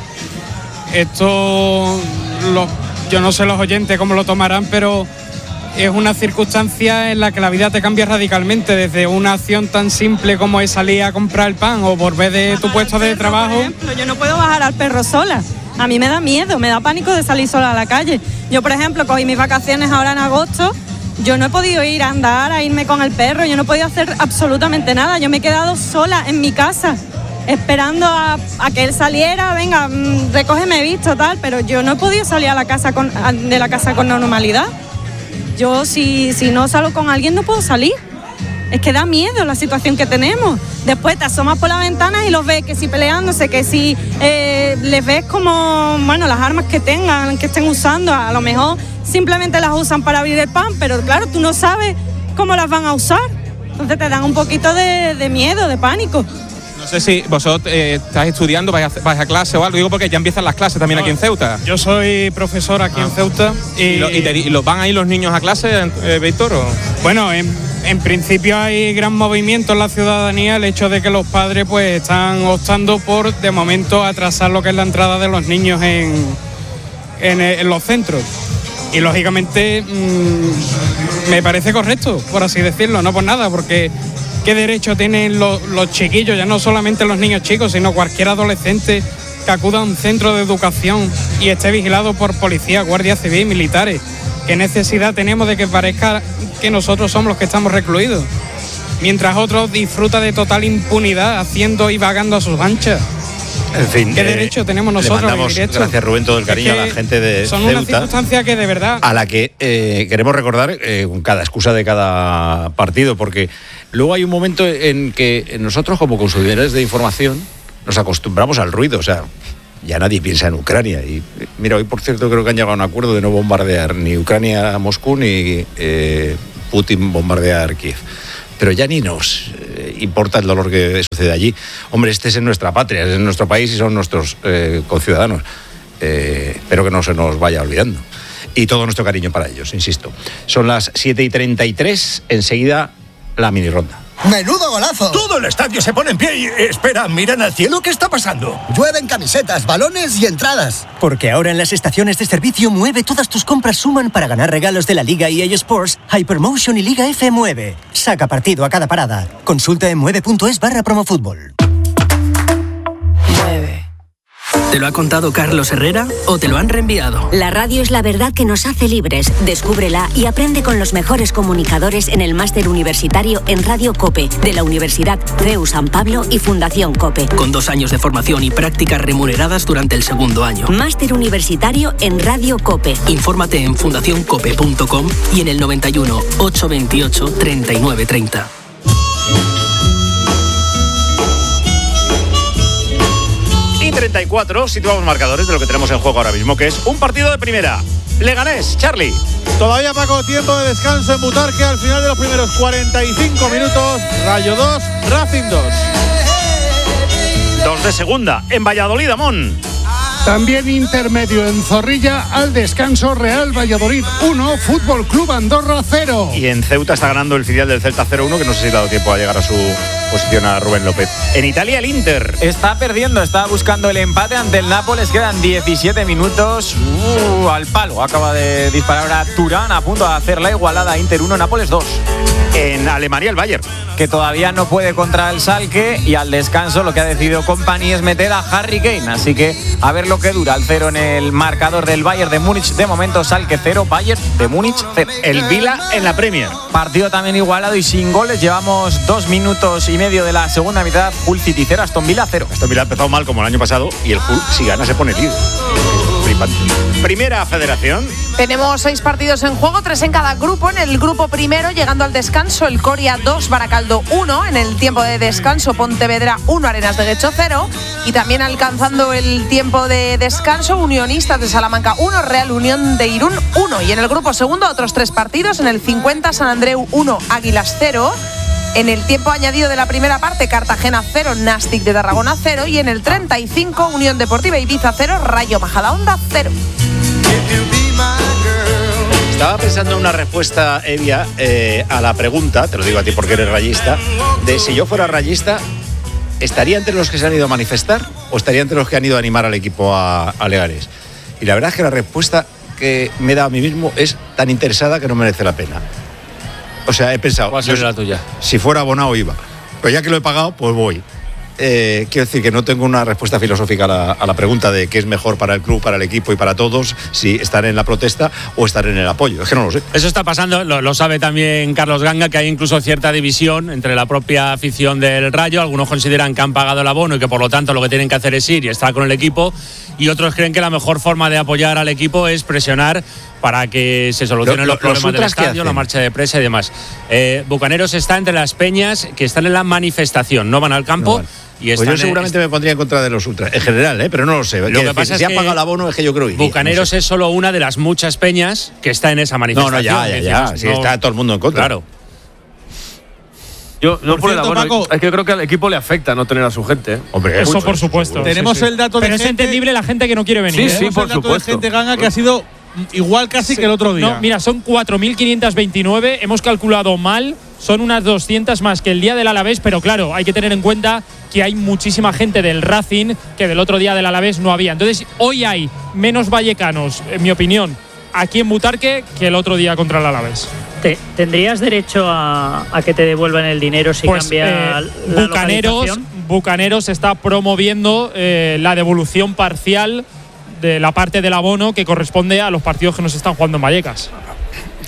Esto, lo, yo no sé los oyentes cómo lo tomarán, pero es una circunstancia en la que la vida te cambia radicalmente, desde una acción tan simple como es salir a comprar el pan o volver de tu puesto de trabajo. Por ejemplo, yo no puedo bajar al perro sola. A mí me da miedo, me da pánico de salir sola a la calle. Yo, por ejemplo, cogí mis vacaciones ahora en agosto. Yo no he podido ir a andar, a irme con el perro, yo no he podido hacer absolutamente nada. Yo me he quedado sola en mi casa, esperando a, a que él saliera, venga, mmm, recógeme visto, tal, pero yo no he podido salir a la casa con, a, de la casa con normalidad. Yo si, si no salgo con alguien no puedo salir. Es que da miedo la situación que tenemos. Después te asomas por la ventana y los ves que si peleándose, que si eh, les ves como, bueno, las armas que tengan, que estén usando, a lo mejor simplemente las usan para abrir el pan, pero claro, tú no sabes cómo las van a usar. Entonces te dan un poquito de, de miedo, de pánico. No sé si vosotros eh, estáis estudiando, vais a, vais a clase o algo, digo porque ya empiezan las clases también no, aquí en Ceuta. Yo soy profesor aquí ah. en Ceuta. ¿Y, y, lo, y, te, y los van ahí los niños a clase, eh, Víctor? ¿O? Bueno, en, en principio hay gran movimiento en la ciudadanía, el hecho de que los padres pues están optando por, de momento, atrasar lo que es la entrada de los niños en, en, en los centros. Y lógicamente mmm, me parece correcto, por así decirlo, no por nada, porque ¿qué derecho tienen los, los chiquillos, ya no solamente los niños chicos, sino cualquier adolescente que acuda a un centro de educación y esté vigilado por policía, guardia civil, militares? ¿Qué necesidad tenemos de que parezca que nosotros somos los que estamos recluidos? Mientras otros disfrutan de total impunidad, haciendo y vagando a sus anchas. En fin. ¿Qué eh, derecho tenemos nosotros? Le mandamos, gracias Rubén, todo el cariño es a la gente de son Ceuta. Son una circunstancia que de verdad. A la que eh, queremos recordar eh, con cada excusa de cada partido, porque luego hay un momento en que nosotros, como consumidores de información, nos acostumbramos al ruido, o sea, ya nadie piensa en Ucrania. Y mira, hoy por cierto creo que han llegado a un acuerdo de no bombardear ni Ucrania a Moscú ni eh, Putin bombardear Kiev. Pero ya ni nos eh, importa el dolor que sucede allí. Hombre, este es en nuestra patria, es en nuestro país y son nuestros eh, conciudadanos. Eh, espero que no se nos vaya olvidando. Y todo nuestro cariño para ellos, insisto. Son las siete y treinta y tres, enseguida la mini ronda. ¡Menudo golazo! Todo el estadio se pone en pie y... Espera, miran al cielo, ¿qué está pasando? Llueven camisetas, balones y entradas. Porque ahora en las estaciones de servicio Mueve todas tus compras suman para ganar regalos de la Liga E A Sports, Hypermotion y Liga F Mueve. Saca partido a cada parada. Consulta en mueve.es barra promofútbol. Mueve. ¿Te lo ha contado Carlos Herrera o te lo han reenviado? La radio es la verdad que nos hace libres. Descúbrela y aprende con los mejores comunicadores en el máster universitario en Radio COPE de la Universidad C E U San Pablo y Fundación COPE. Con dos años de formación y prácticas remuneradas durante el segundo año. Máster universitario en Radio COPE. Infórmate en fundación cope punto com y en el noventa y uno, ochocientos veintiocho, treinta y nueve treinta. treinta y cuatro, situamos marcadores de lo que tenemos en juego ahora mismo, que es un partido de primera. Leganés, Charlie. Todavía, Paco, tiempo de descanso en Butarque al final de los primeros cuarenta y cinco minutos. Rayo dos, Racing dos. Dos de segunda, en Valladolid, Amón. También intermedio en Zorrilla al descanso, Real Valladolid uno, Fútbol Club Andorra cero. Y en Ceuta está ganando el filial del Celta cero uno, que no sé si le ha dado tiempo a llegar a su posición a Rubén López. En Italia, el Inter. Está perdiendo, está buscando el empate ante el Nápoles. Quedan diecisiete minutos. Uh, al palo. Acaba de disparar ahora Turán, a punto de hacer la igualada. Inter uno, Nápoles dos. En Alemania, el Bayern, que todavía no puede contra el Schalke, y al descanso lo que ha decidido Kompany es meter a Harry Kane, así que a ver lo que dura. El cero en el marcador del Bayern de Múnich, de momento Schalke cero, Bayern de Múnich cero. El Vila en la Premier, partido también igualado y sin goles. Llevamos dos minutos y medio de la segunda mitad. Hull City cero, Aston Villa cero. Aston Villa ha empezado mal como el año pasado y el Hull, si gana, se pone líder. Primera Federación. Tenemos seis partidos en juego, tres en cada grupo. En el grupo primero, llegando al descanso, el Coria dos, Baracaldo uno. En el tiempo de descanso, Pontevedra uno, Arenas de Guecho cero. Y también alcanzando el tiempo de descanso, Unionistas de Salamanca uno, Real Unión de Irún uno. Y en el grupo segundo, otros tres partidos. En el cincuenta, San Andreu uno, Águilas cero. En el tiempo añadido de la primera parte, Cartagena cero, Nastic de Tarragona cero. Y en el treinta y cinco, Unión Deportiva Ibiza cero, Rayo Majadahonda cero. Estaba pensando en una respuesta, Evia, eh, a la pregunta, te lo digo a ti porque eres rayista, de si yo fuera rayista, ¿estaría entre los que se han ido a manifestar o estaría entre los que han ido a animar al equipo a, a Leganés? Y la verdad es que la respuesta que me da a mí mismo es tan interesada que no merece la pena. O sea, he pensado, ¿cuál sería la tuya? Si fuera abonado iba, pero ya que lo he pagado, pues voy. Eh, quiero decir que no tengo una respuesta filosófica a la, a la pregunta de qué es mejor para el club, para el equipo y para todos, si estar en la protesta o estar en el apoyo. Es que no lo sé. Eso está pasando, lo, lo sabe también Carlos Ganga, que hay incluso cierta división entre la propia afición del Rayo. Algunos consideran que han pagado el abono y que por lo tanto lo que tienen que hacer es ir y estar con el equipo, y otros creen que la mejor forma de apoyar al equipo es presionar para que se solucionen lo, los problemas los del estadio, la marcha de presa y demás. Eh, Bucaneros está entre las peñas que están en la manifestación, no van al campo. No van. Y pues yo seguramente en, me pondría en contra de los ultras, en general, ¿eh? Pero no lo sé. Lo que decir, pasa si es ha pagado el abono es que yo creo que Bucaneros no sé. Es solo una de las muchas peñas que está en esa manifestación. No, no, ya, ya, ya. Si no, está todo el mundo en contra. Claro. Yo no por, por cierto, el abono, Paco, es que yo creo que al equipo le afecta no tener a su gente. ¿eh? Hombre, eso mucho, por supuesto. Seguro. Tenemos sí, sí. el dato de Pero gente, es entendible la gente que no quiere venir. Sí, ¿eh? sí, por el dato supuesto. De gente Ganga que ha sido igual casi sí. que el otro día. No, mira, son cuatro mil quinientos veintinueve. Hemos calculado mal. Son unas doscientas más que el día del Alavés, pero claro, hay que tener en cuenta que hay muchísima gente del Racing que del otro día del Alavés no había. Entonces, hoy hay menos vallecanos, en mi opinión, aquí en Butarque que el otro día contra el Alavés. ¿Te, ¿Tendrías derecho a, a que te devuelvan el dinero si pues, cambia eh, la Bucaneros, localización? Bucaneros está promoviendo eh, la devolución parcial de la parte del abono que corresponde a los partidos que nos están jugando en Vallecas.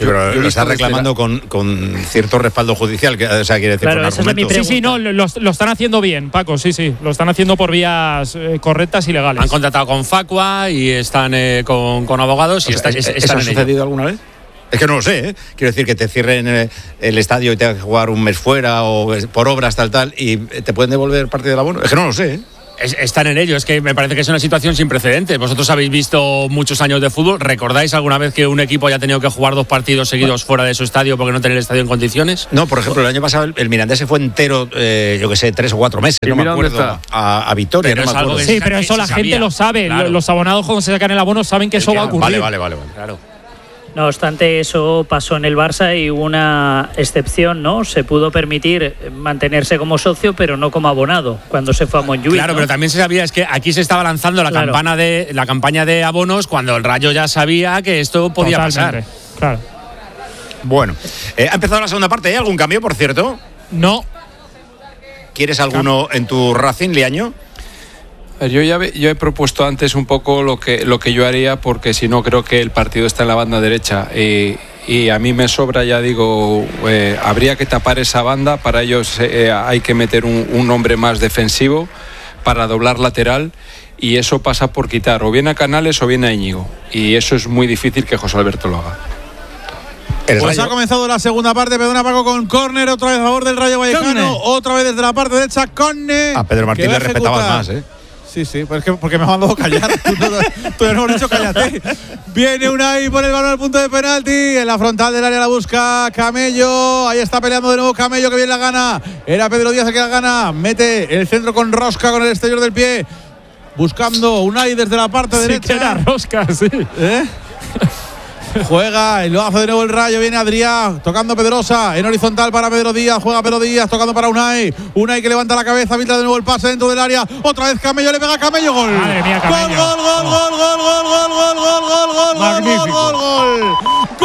Sí, pero lo está reclamando con, con cierto respaldo judicial, que, o sea, quiere decir, claro, con argumentos. Sí, sí, no, lo, lo están haciendo bien, Paco, sí, sí, lo están haciendo por vías eh, correctas y legales. Han contratado con Facua y están eh, con, con abogados y O sea, está, ¿es- están ¿Eso ha en ello. sucedido alguna vez? Es que no lo sé, ¿eh? Quiero decir que te cierren el, el estadio y te hagan que jugar un mes fuera o por obras tal, tal, y te pueden devolver parte del abono. Es que no lo sé, ¿eh? Es- Están en ello, es que me parece que es una situación sin precedentes. Vosotros habéis visto muchos años de fútbol. ¿Recordáis alguna vez que un equipo haya tenido que jugar dos partidos seguidos fuera de su estadio porque no tenía el estadio en condiciones? No, por ejemplo, el año pasado el, el Mirandés se fue entero, eh, yo que sé, tres o cuatro meses, ¿Y no me mira dónde acuerdo, está? a, a Vitoria. Pero no es me algo acuerdo. que Sí, pero eso la gente lo sabe. Claro. Los abonados cuando se sacan el abono saben que eso va a ocurrir. Vale, vale, vale. vale. Claro. No obstante, eso pasó en el Barça y hubo una excepción, ¿no? Se pudo permitir mantenerse como socio, pero no como abonado, cuando se fue a Montjuic. Claro, ¿no? pero también se sabía, es que aquí se estaba lanzando la, Claro. campana de, la campaña de abonos cuando el Rayo ya sabía que esto podía Totalmente, pasar. Claro. Bueno, eh, ha empezado la segunda parte. ¿Hay algún cambio, por cierto? No. ¿Quieres alguno en tu Racing, Liaño? Yo ya ve- yo he propuesto antes un poco lo que lo que yo haría, porque si no creo que el partido está en la banda derecha y, y a mí me sobra, ya digo, eh, habría que tapar esa banda. Para ello eh, hay que meter un, un hombre más defensivo para doblar lateral, y eso pasa por quitar o bien a Canales o bien a Íñigo, y eso es muy difícil que José Alberto lo haga. Pues ha comenzado la segunda parte, perdona Paco, con córner, otra vez a favor del Rayo Vallecano, otra vez desde la parte derecha, córner. A Pedro Martín que va le a respetabas ejecutar. más, ¿eh? Sí, sí, pues es que porque me ha mandado callar. Tú, no, tú no hemos dicho cállate. Viene Unai por el balón al punto de penalti. En la frontal del área la busca Camello. Ahí está peleando de nuevo Camello, que bien la gana. Era Pedro Díaz el que la gana. Mete el centro con Rosca con el exterior del pie. Buscando Unai desde la parte Sí, derecha. que era Rosca, sí. ¿Eh? Juega y lo hace de nuevo el Rayo. Viene Adrián tocando Pedrosa en horizontal para Pedro Díaz. Juega Pedro Díaz tocando para Unai. Unai que levanta la cabeza, filtra de nuevo el pase dentro del área. Otra vez Camello, le pega a Camello. Gol. Madre mía, Gol, Camello. gol, gol, gol, gol, gol, gol, gol, gol, gol, gol, Magnífico. gol, gol, gol.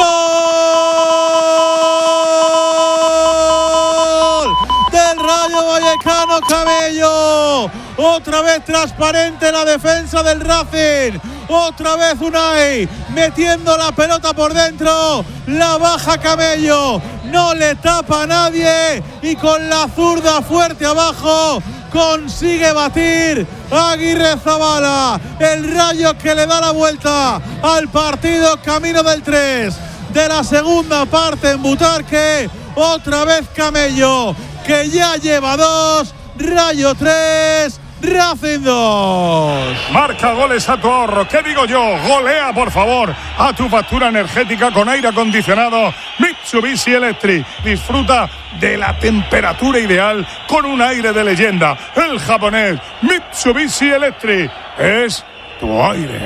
Gol del Rayo Vallecano, Camello. Otra vez transparente la defensa del Racing. Otra vez Unai metiendo la pelota por dentro. La baja Camello. No le tapa a nadie. Y con la zurda fuerte abajo consigue batir a Aguirrezabala. El Rayo que le da la vuelta al partido, camino del tres de la segunda parte en Butarque. Otra vez Camello, que ya lleva dos. Rayo tres, Racing dos. Marca goles a tu ahorro. ¿Qué digo yo? Golea, por favor, a tu factura energética con aire acondicionado Mitsubishi Electric. Disfruta de la temperatura ideal con un aire de leyenda. El japonés Mitsubishi Electric es tu aire.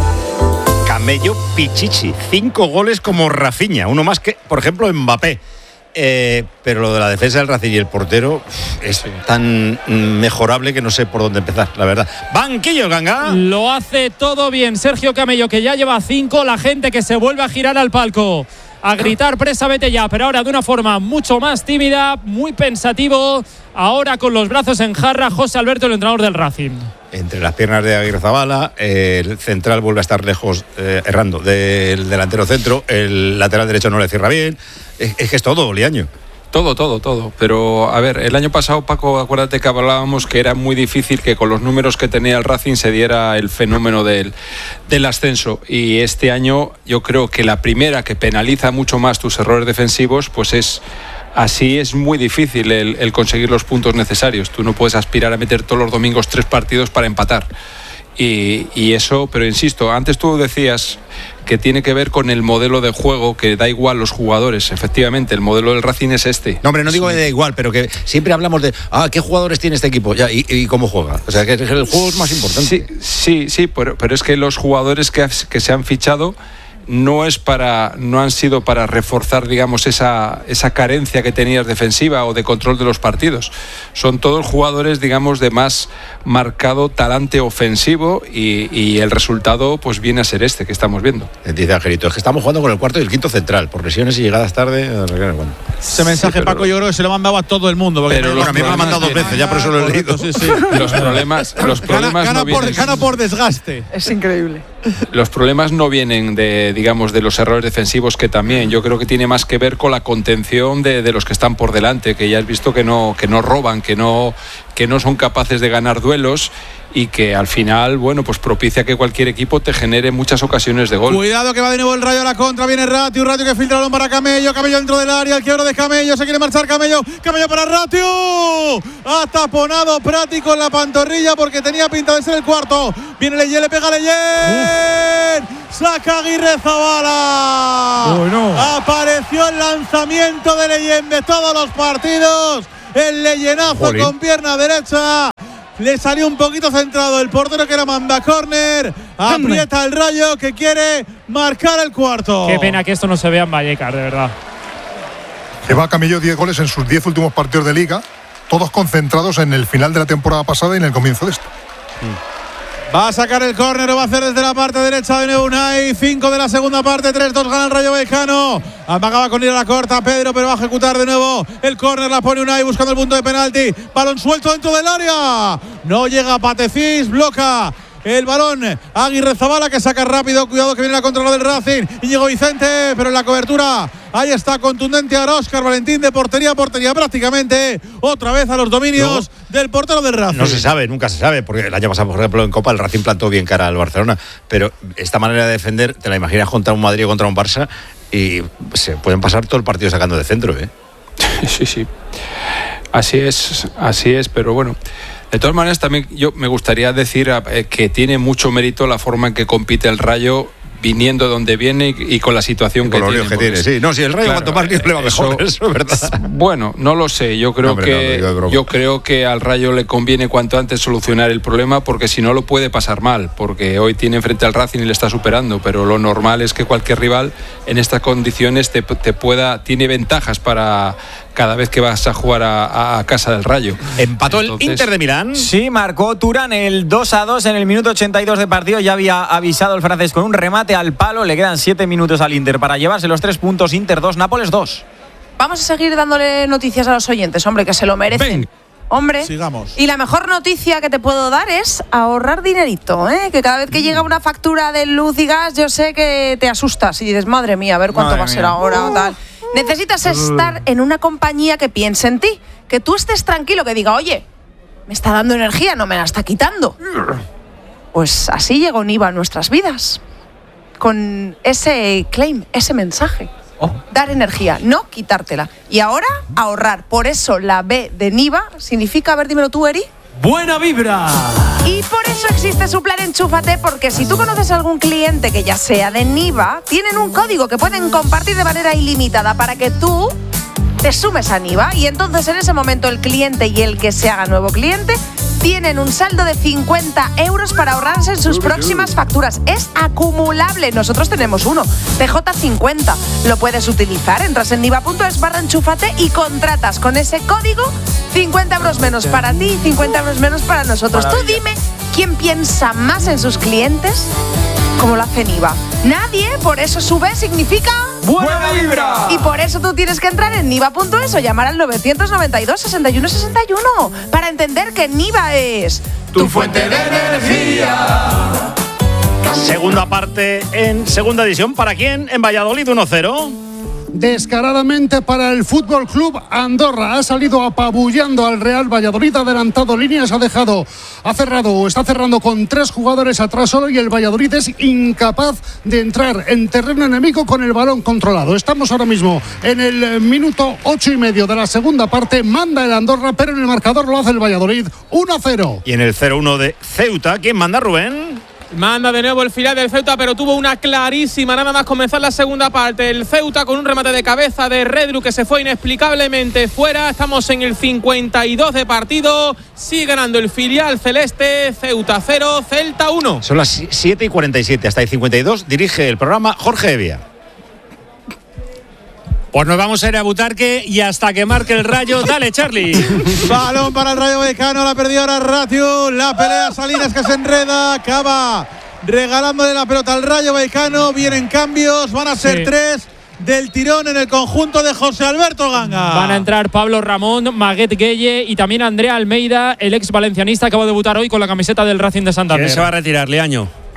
Camello Pichichi, cinco goles como Rafinha, uno más que, por ejemplo, Mbappé. Eh, pero lo de la defensa del Racing y el portero es tan mejorable que no sé por dónde empezar, la verdad. Banquillo, Ganga. Lo hace todo bien Sergio Camello, que ya lleva cinco. La gente que se vuelve a girar al palco, a gritar presa, vete ya, pero ahora de una forma mucho más tímida, muy pensativo. Ahora con los brazos en jarra, José Alberto, el entrenador del Racing. Entre las piernas de Aguirrezabala, eh, el central vuelve a estar lejos, eh, errando del delantero centro, el lateral derecho no le cierra bien. Es, es que es todo, Liaño. Todo, todo, todo. Pero, a ver, el año pasado, Paco, acuérdate que hablábamos que era muy difícil que con los números que tenía el Racing se diera el fenómeno del, del ascenso. Y este año yo creo que la primera que penaliza mucho más tus errores defensivos, pues es... Así es muy difícil el, el conseguir los puntos necesarios. Tú no puedes aspirar a meter todos los domingos tres partidos para empatar. Y, y eso, pero insisto, antes tú decías que tiene que ver con el modelo de juego, que da igual los jugadores. Efectivamente, el modelo del Racing es este. No, hombre, no digo que da igual, pero que siempre hablamos de, ah, ¿qué jugadores tiene este equipo? Ya, y, y cómo juega. O sea, que el juego es más importante. Sí, sí, sí, pero, pero es que los jugadores que, que se han fichado no es para no han sido para reforzar, digamos, esa esa carencia que tenías defensiva o de control de los partidos. Son todos jugadores, digamos, de más marcado talante ofensivo, y, y el resultado pues viene a ser este que estamos viendo. Dice Angelito, es que estamos jugando con el cuarto y el quinto central, por lesiones y llegadas tarde. Ese mensaje, sí, pero... Paco, yo creo que se lo mandaba a todo el mundo. Pero bueno, a mí me lo ha mandado dos veces, ya por eso lo he leído. Sí, sí. Los problemas, los problemas gana, gana no vienen... por, gana por desgaste. Es increíble. Los problemas no vienen de de, digamos, de los errores defensivos, que también yo creo que tiene más que ver con la contención de, de los que están por delante, que ya has visto que no, que no roban, que no, que no son capaces de ganar duelos y que al final, bueno, pues propicia que cualquier equipo te genere muchas ocasiones de gol. Cuidado que va de nuevo el Rayo a la contra, viene Ratio, Ratio que filtra el balón para Camello, Camello dentro del área, el quiebro de Camello, se quiere marchar Camello, Camello para Ratio, ha taponado Prático en la pantorrilla porque tenía pinta de ser el cuarto, viene Leyen, le pega Leyen, saca Aguirre Zabala, oh, no. Apareció el lanzamiento de Leyen de todos los partidos, el Leyenazo Jolín. Con pierna derecha. Le salió un poquito centrado el portero que era manda córner. Aprieta el Rayo que quiere marcar el cuarto. Qué pena que esto no se vea en Vallecas, de verdad. Lleva Camello diez goles en sus diez últimos partidos de Liga, todos concentrados en el final de la temporada pasada y en el comienzo de esta. Mm. Va a sacar el córner, lo va a hacer desde la parte derecha de nuevo Unai. cinco de la segunda parte, tres dos gana el Rayo Vallecano. Amagaba con ir a la corta Pedro, pero va a ejecutar de nuevo el córner, la pone Unai buscando el punto de penalti. Balón suelto dentro del área. No llega Patefis, bloca el balón Aguirre Zabala que saca rápido, cuidado que viene la contra del Racing, Íñigo Vicente, pero en la cobertura ahí está contundente ahora Óscar Valentín de portería a portería prácticamente, otra vez a los dominios no, del portero del Racing. No se sabe, nunca se sabe, porque el año pasado, por ejemplo, en Copa el Racing plantó bien cara al Barcelona, pero esta manera de defender, te la imaginas contra un Madrid o contra un Barça y se pueden pasar todo el partido sacando de centro, ¿eh? Sí, sí, así es, así es, pero bueno. De todas maneras, también yo me gustaría decir eh, que tiene mucho mérito la forma en que compite el Rayo, viniendo donde viene y, y con la situación que tiene, que tiene. Sí, no, si el Rayo claro, cuanto más líos le va mejor, eso, eso es verdad. Bueno, no lo sé, yo creo no, hombre, que no, yo creo que al Rayo le conviene cuanto antes solucionar el problema, porque si no lo puede pasar mal, porque hoy tiene enfrente al Racing y le está superando, pero lo normal es que cualquier rival en estas condiciones te, te pueda tiene ventajas para cada vez que vas a jugar a, a casa del Rayo. Empató Entonces, el Inter de Milán. Sí, marcó Turán el dos a dos en el minuto ochenta y dos de partido. Ya había avisado el francés con un remate al palo. Le quedan siete minutos al Inter para llevarse los tres puntos. Inter dos, Nápoles dos. Vamos a seguir dándole noticias a los oyentes, hombre, que se lo merecen. Ven. Hombre, sigamos. Y la mejor noticia que te puedo dar es ahorrar dinerito, ¿eh? Que cada vez que llega una factura de luz y gas, yo sé que te asustas y dices, madre mía, a ver cuánto madre va a ser mía. ahora o tal. Necesitas estar en una compañía que piense en ti, que tú estés tranquilo, que diga, oye, me está dando energía, no me la está quitando. Pues así llegó Niva a nuestras vidas, con ese claim, ese mensaje. Oh. Dar energía, no quitártela. Y ahora, ahorrar. Por eso la B de Niva significa, a ver, dímelo tú, Eri. ¡Buena vibra! Y por eso existe su plan Enchúfate, porque si tú conoces a algún cliente que ya sea de Niva, tienen un código que pueden compartir de manera ilimitada para que tú te sumes a Niva, y entonces en ese momento el cliente y el que se haga nuevo cliente tienen un saldo de cincuenta euros para ahorrarse en sus próximas facturas. Es acumulable. Nosotros tenemos uno, P J cincuenta. Lo puedes utilizar. Entras en niva.es barra enchúfate y contratas con ese código cincuenta euros menos para ti y cincuenta euros menos para nosotros. Maravilla. Tú dime quién piensa más en sus clientes como lo hace Niva. Nadie, por eso su B significa ¡buena vibra! Y por eso tú tienes que entrar en niva.es o llamar al novecientos noventa y dos, sesenta y uno sesenta y uno para entender que Niva es tu fuente de energía. Segunda parte en segunda edición. ¿Para quién? En Valladolid uno cero. Descaradamente para el Fútbol Club Andorra. Ha salido apabullando al Real Valladolid, ha adelantado líneas, ha dejado, ha cerrado o está cerrando con tres jugadores atrás solo, y el Valladolid es incapaz de entrar en terreno enemigo con el balón controlado. Estamos ahora mismo en el minuto ocho y medio de la segunda parte. Manda el Andorra, pero en el marcador lo hace el Valladolid uno a cero. Y en el cero uno de Ceuta, ¿quién manda, Rubén? Manda de nuevo el filial del Ceuta, pero tuvo una clarísima nada más comenzar la segunda parte. El Ceuta con un remate de cabeza de Redru que se fue inexplicablemente fuera. Estamos en el cincuenta y dos de partido. Sigue ganando el filial celeste. Ceuta cero, Celta uno. Son las siete y cuarenta y siete. Hasta el cincuenta y dos dirige el programa Jorge Evia. Pues nos vamos a ir a Butarque y hasta que marque el Rayo. Dale, Charlie. Balón para el Rayo Vallecano, la perdió ahora Ratio. La pelea Salinas que se enreda, acaba regalándole la pelota al Rayo Vallecano. Vienen cambios, van a ser sí. tres del tirón en el conjunto de José Alberto Ganga. Van a entrar Pablo Ramón, Maguet Gueye y también Andrea Almeida, el ex valencianista, acaba de debutar hoy con la camiseta del Racing de Santander. ¿Quién se va a retirar, Leaño?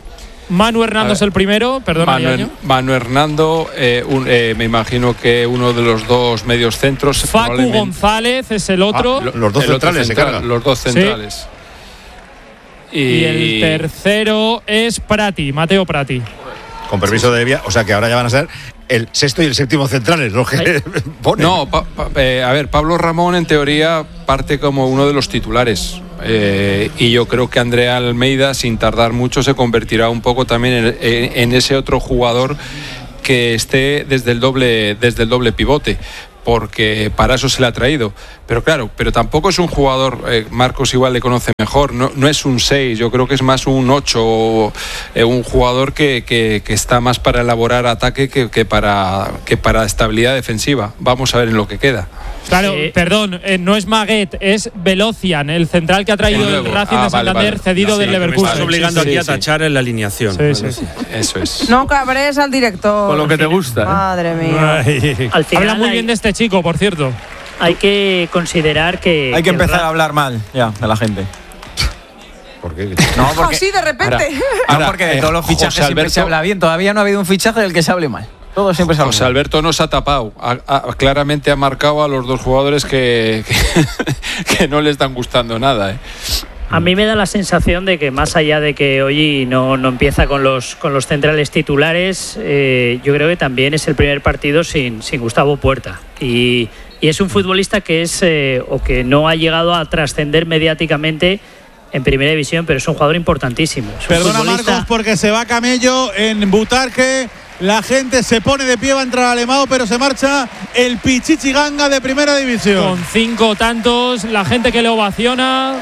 Manu Hernando es el primero, perdona. Manu, Manu Hernando, eh, un, eh, me imagino que uno de los dos medios centros. Facu González es el otro. Ah, los dos centrales, central, se cargan. Los dos centrales. Sí. Y... y el tercero es Prati, Mateo Prati. Con permiso de Evia, o sea que ahora ya van a ser el sexto y el séptimo centrales, los que ponen. No, pa, pa, eh, a ver, Pablo Ramón en teoría parte como uno de los titulares. Eh, y yo creo que Andrea Almeida, sin tardar mucho, se convertirá un poco también en, en, en ese otro jugador que esté desde el doble, desde el doble pivote, porque para eso se le ha traído. Pero claro, pero tampoco es un jugador, eh, Marcos igual le conoce mejor, no, no es un seis, yo creo que es más un ocho, eh, un jugador que, que, que está más para elaborar ataque que, que, para, que para estabilidad defensiva. Vamos a ver en lo que queda. Claro, eh, perdón, eh, no es Maguet, es Velocian, el central que ha traído el Racing ah, de Santander, vale, vale. cedido sí, del Leverkusen. Me estás obligando sí, sí, aquí sí. a tachar en la alineación. Sí, sí, sí. Eso es. No cabres al director. Con lo que te gusta. Madre mía. Ay. Al final habla muy hay, bien de este chico, por cierto. Hay que considerar que... Hay que, que empezar Ra- a hablar mal ya de la gente. ¿Por qué? No, porque, así de repente. Ahora, ahora, no, porque de todos los fichajes siempre Alberto, se habla bien. Todavía no ha habido un fichaje del que se hable mal. Todo siempre se habla. José Alberto no se ha tapado. Ha, ha, claramente ha marcado a los dos jugadores que, que, que no le están gustando nada. ¿eh? A mí me da la sensación de que más allá de que hoy no, no empieza con los, con los centrales titulares, eh, yo creo que también es el primer partido sin, sin Gustavo Puerta. Y, y es un futbolista que es eh, o que no ha llegado a trascender mediáticamente en primera división, pero es un jugador importantísimo. Un Perdona futbolista... Marcos, porque se va Camello en Butarque. La gente se pone de pie, va a entrar Alemão, pero se marcha el Pichichi Ganga de primera división. Con cinco tantos, la gente que le ovaciona.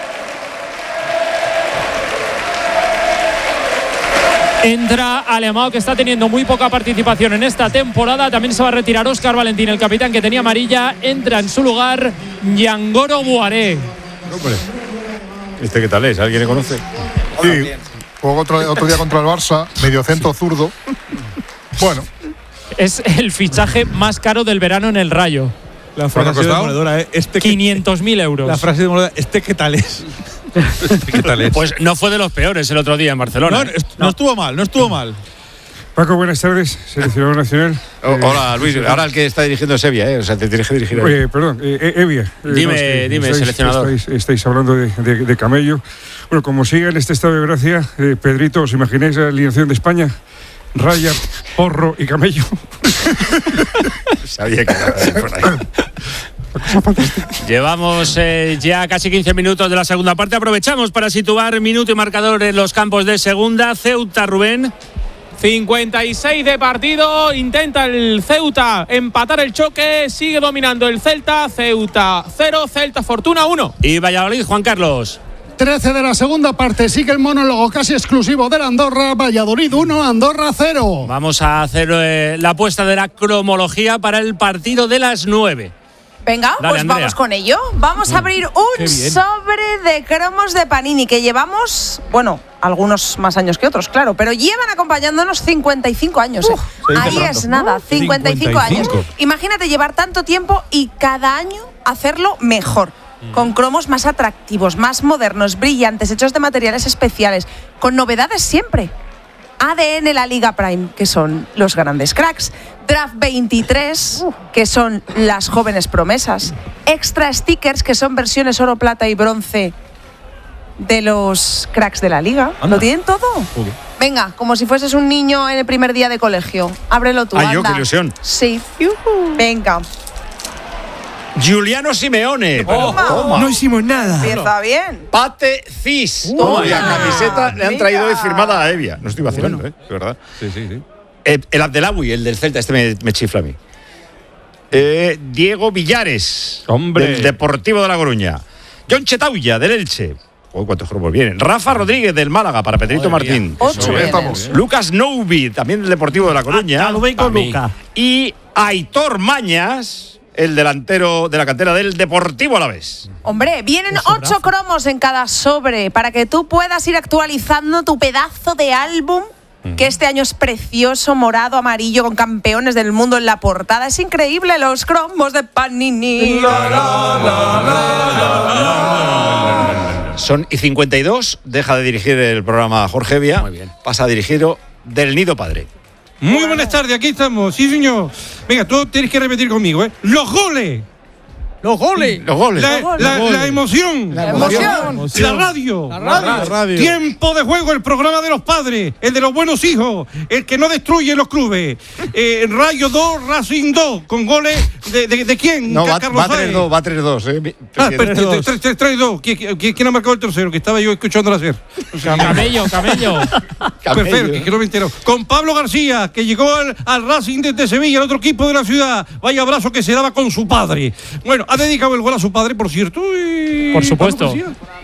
Entra Alemão, que está teniendo muy poca participación en esta temporada. También se va a retirar Óscar Valentín, el capitán que tenía amarilla. Entra en su lugar Yangoro Buaré. Hombre, ¿este qué tal es? ¿Alguien le conoce? Sí, jugó otro, otro día contra el Barça, medio centro zurdo. Bueno. Es el fichaje más caro del verano en el Rayo. La frase demoledora, ¿eh? Este quinientos mil euros. La frase demoledora, ¿este qué tal es? ¿Qué tal es? Pues no fue de los peores el otro día en Barcelona. No, no estuvo mal, no estuvo mal. Paco, buenas tardes, seleccionador nacional. Oh, eh, hola, Luis. Ahora el que está dirigiendo es Evia, ¿eh? O sea, te tienes que dirigir a Oye, perdón, eh, Evia. Eh, dime, no, es que dime, estáis, seleccionador. Estáis, estáis hablando de, de, de Camello. Bueno, como siga en este estado de gracia, eh, Pedrito, ¿os imagináis la alineación de España? Raya, Porro y Camello. Sabía que era por ahí. Llevamos eh, ya casi quince minutos de la segunda parte. Aprovechamos para situar minuto y marcador en los campos de segunda. Ceuta, Rubén. cincuenta y seis de partido. Intenta el Ceuta empatar el choque. Sigue dominando el Celta. Ceuta cero, Celta Fortuna uno. Y Valladolid, Juan Carlos. trece de la segunda parte, sigue el monólogo casi exclusivo del Andorra. Valladolid uno, Andorra cero. Vamos a hacer eh, la apuesta de la cromología para el partido de las nueve. Venga, Dale, pues Andrea. vamos con ello. Vamos a abrir un sobre de cromos de Panini que llevamos, bueno, algunos más años que otros, claro, pero llevan acompañándonos cincuenta y cinco años. ¿eh? Uh, Ahí es nada, cincuenta y cinco años. Imagínate llevar tanto tiempo y cada año hacerlo mejor. Con cromos más atractivos, más modernos, brillantes, hechos de materiales especiales, con novedades siempre. A D N La Liga Prime, que son los grandes cracks. Draft veintitrés, que son las jóvenes promesas. Extra stickers, que son versiones oro, plata y bronce de los cracks de la liga. Anda. ¿Lo tienen todo? Joder. Venga, como si fueses un niño en el primer día de colegio. Ábrelo tú, Ay, anda. yo, qué ilusión. Sí. Venga. Giuliano Simeone. Oh, Toma. No hicimos nada. Empieza bien. Pate Cis. Toma. La camiseta le han traído hoy Mira. firmada a Evia. No estoy vacilando, bueno. ¿eh? De verdad. Sí, sí, sí. Eh, el Abdelawi, el del Celta, este me, me chifla a mí. Eh, Diego Villares, Hombre. del Deportivo de La Coruña. John Chetauya, del Elche. Oh, cuántos cromos vienen. Rafa Rodríguez, del Málaga, para Pedrito Madre Martín. mía. Ocho Bien. vienes. Lucas Noubi, también del Deportivo de La Coruña. Ah, Noubi con A mí. Luca. Y Aitor Mañas, el delantero de la cantera del Deportivo Alavés. Hombre, vienen ocho cromos en cada sobre para que tú puedas ir actualizando tu pedazo de álbum, que este año es precioso, morado, amarillo, con campeones del mundo en la portada. Es increíble los cromos de Panini. Son y cincuenta y dos, deja de dirigir el programa Jorge Vía, muy bien. Pasa a dirigirlo del Nido Padre. Muy buenas tardes, aquí estamos, sí señor. Venga, tú tienes que repetir conmigo, ¿eh? ¡Los goles! Los goles. Los goles. La, Los goles. la, Los goles. la emoción. La emoción. La radio. La radio. La radio. Tiempo de juego, el programa de los padres, el de los buenos hijos, el que no destruye los clubes. Eh, Rayo dos, Racing dos, con goles de, de, de quién? No, va, Carlos va tres dos, va tres dos, eh. Ah, pero tres dos. ¿Quién, quién ha marcado el tercero? Que estaba yo escuchando hacer. Camello, camello. Perfecto, que, que no me entero. Con Pablo García, que llegó al, al Racing desde Sevilla, el otro equipo de la ciudad. Vaya abrazo que se daba con su padre. Bueno, ha dedicado el gol a su padre, por cierto. Y... Por supuesto.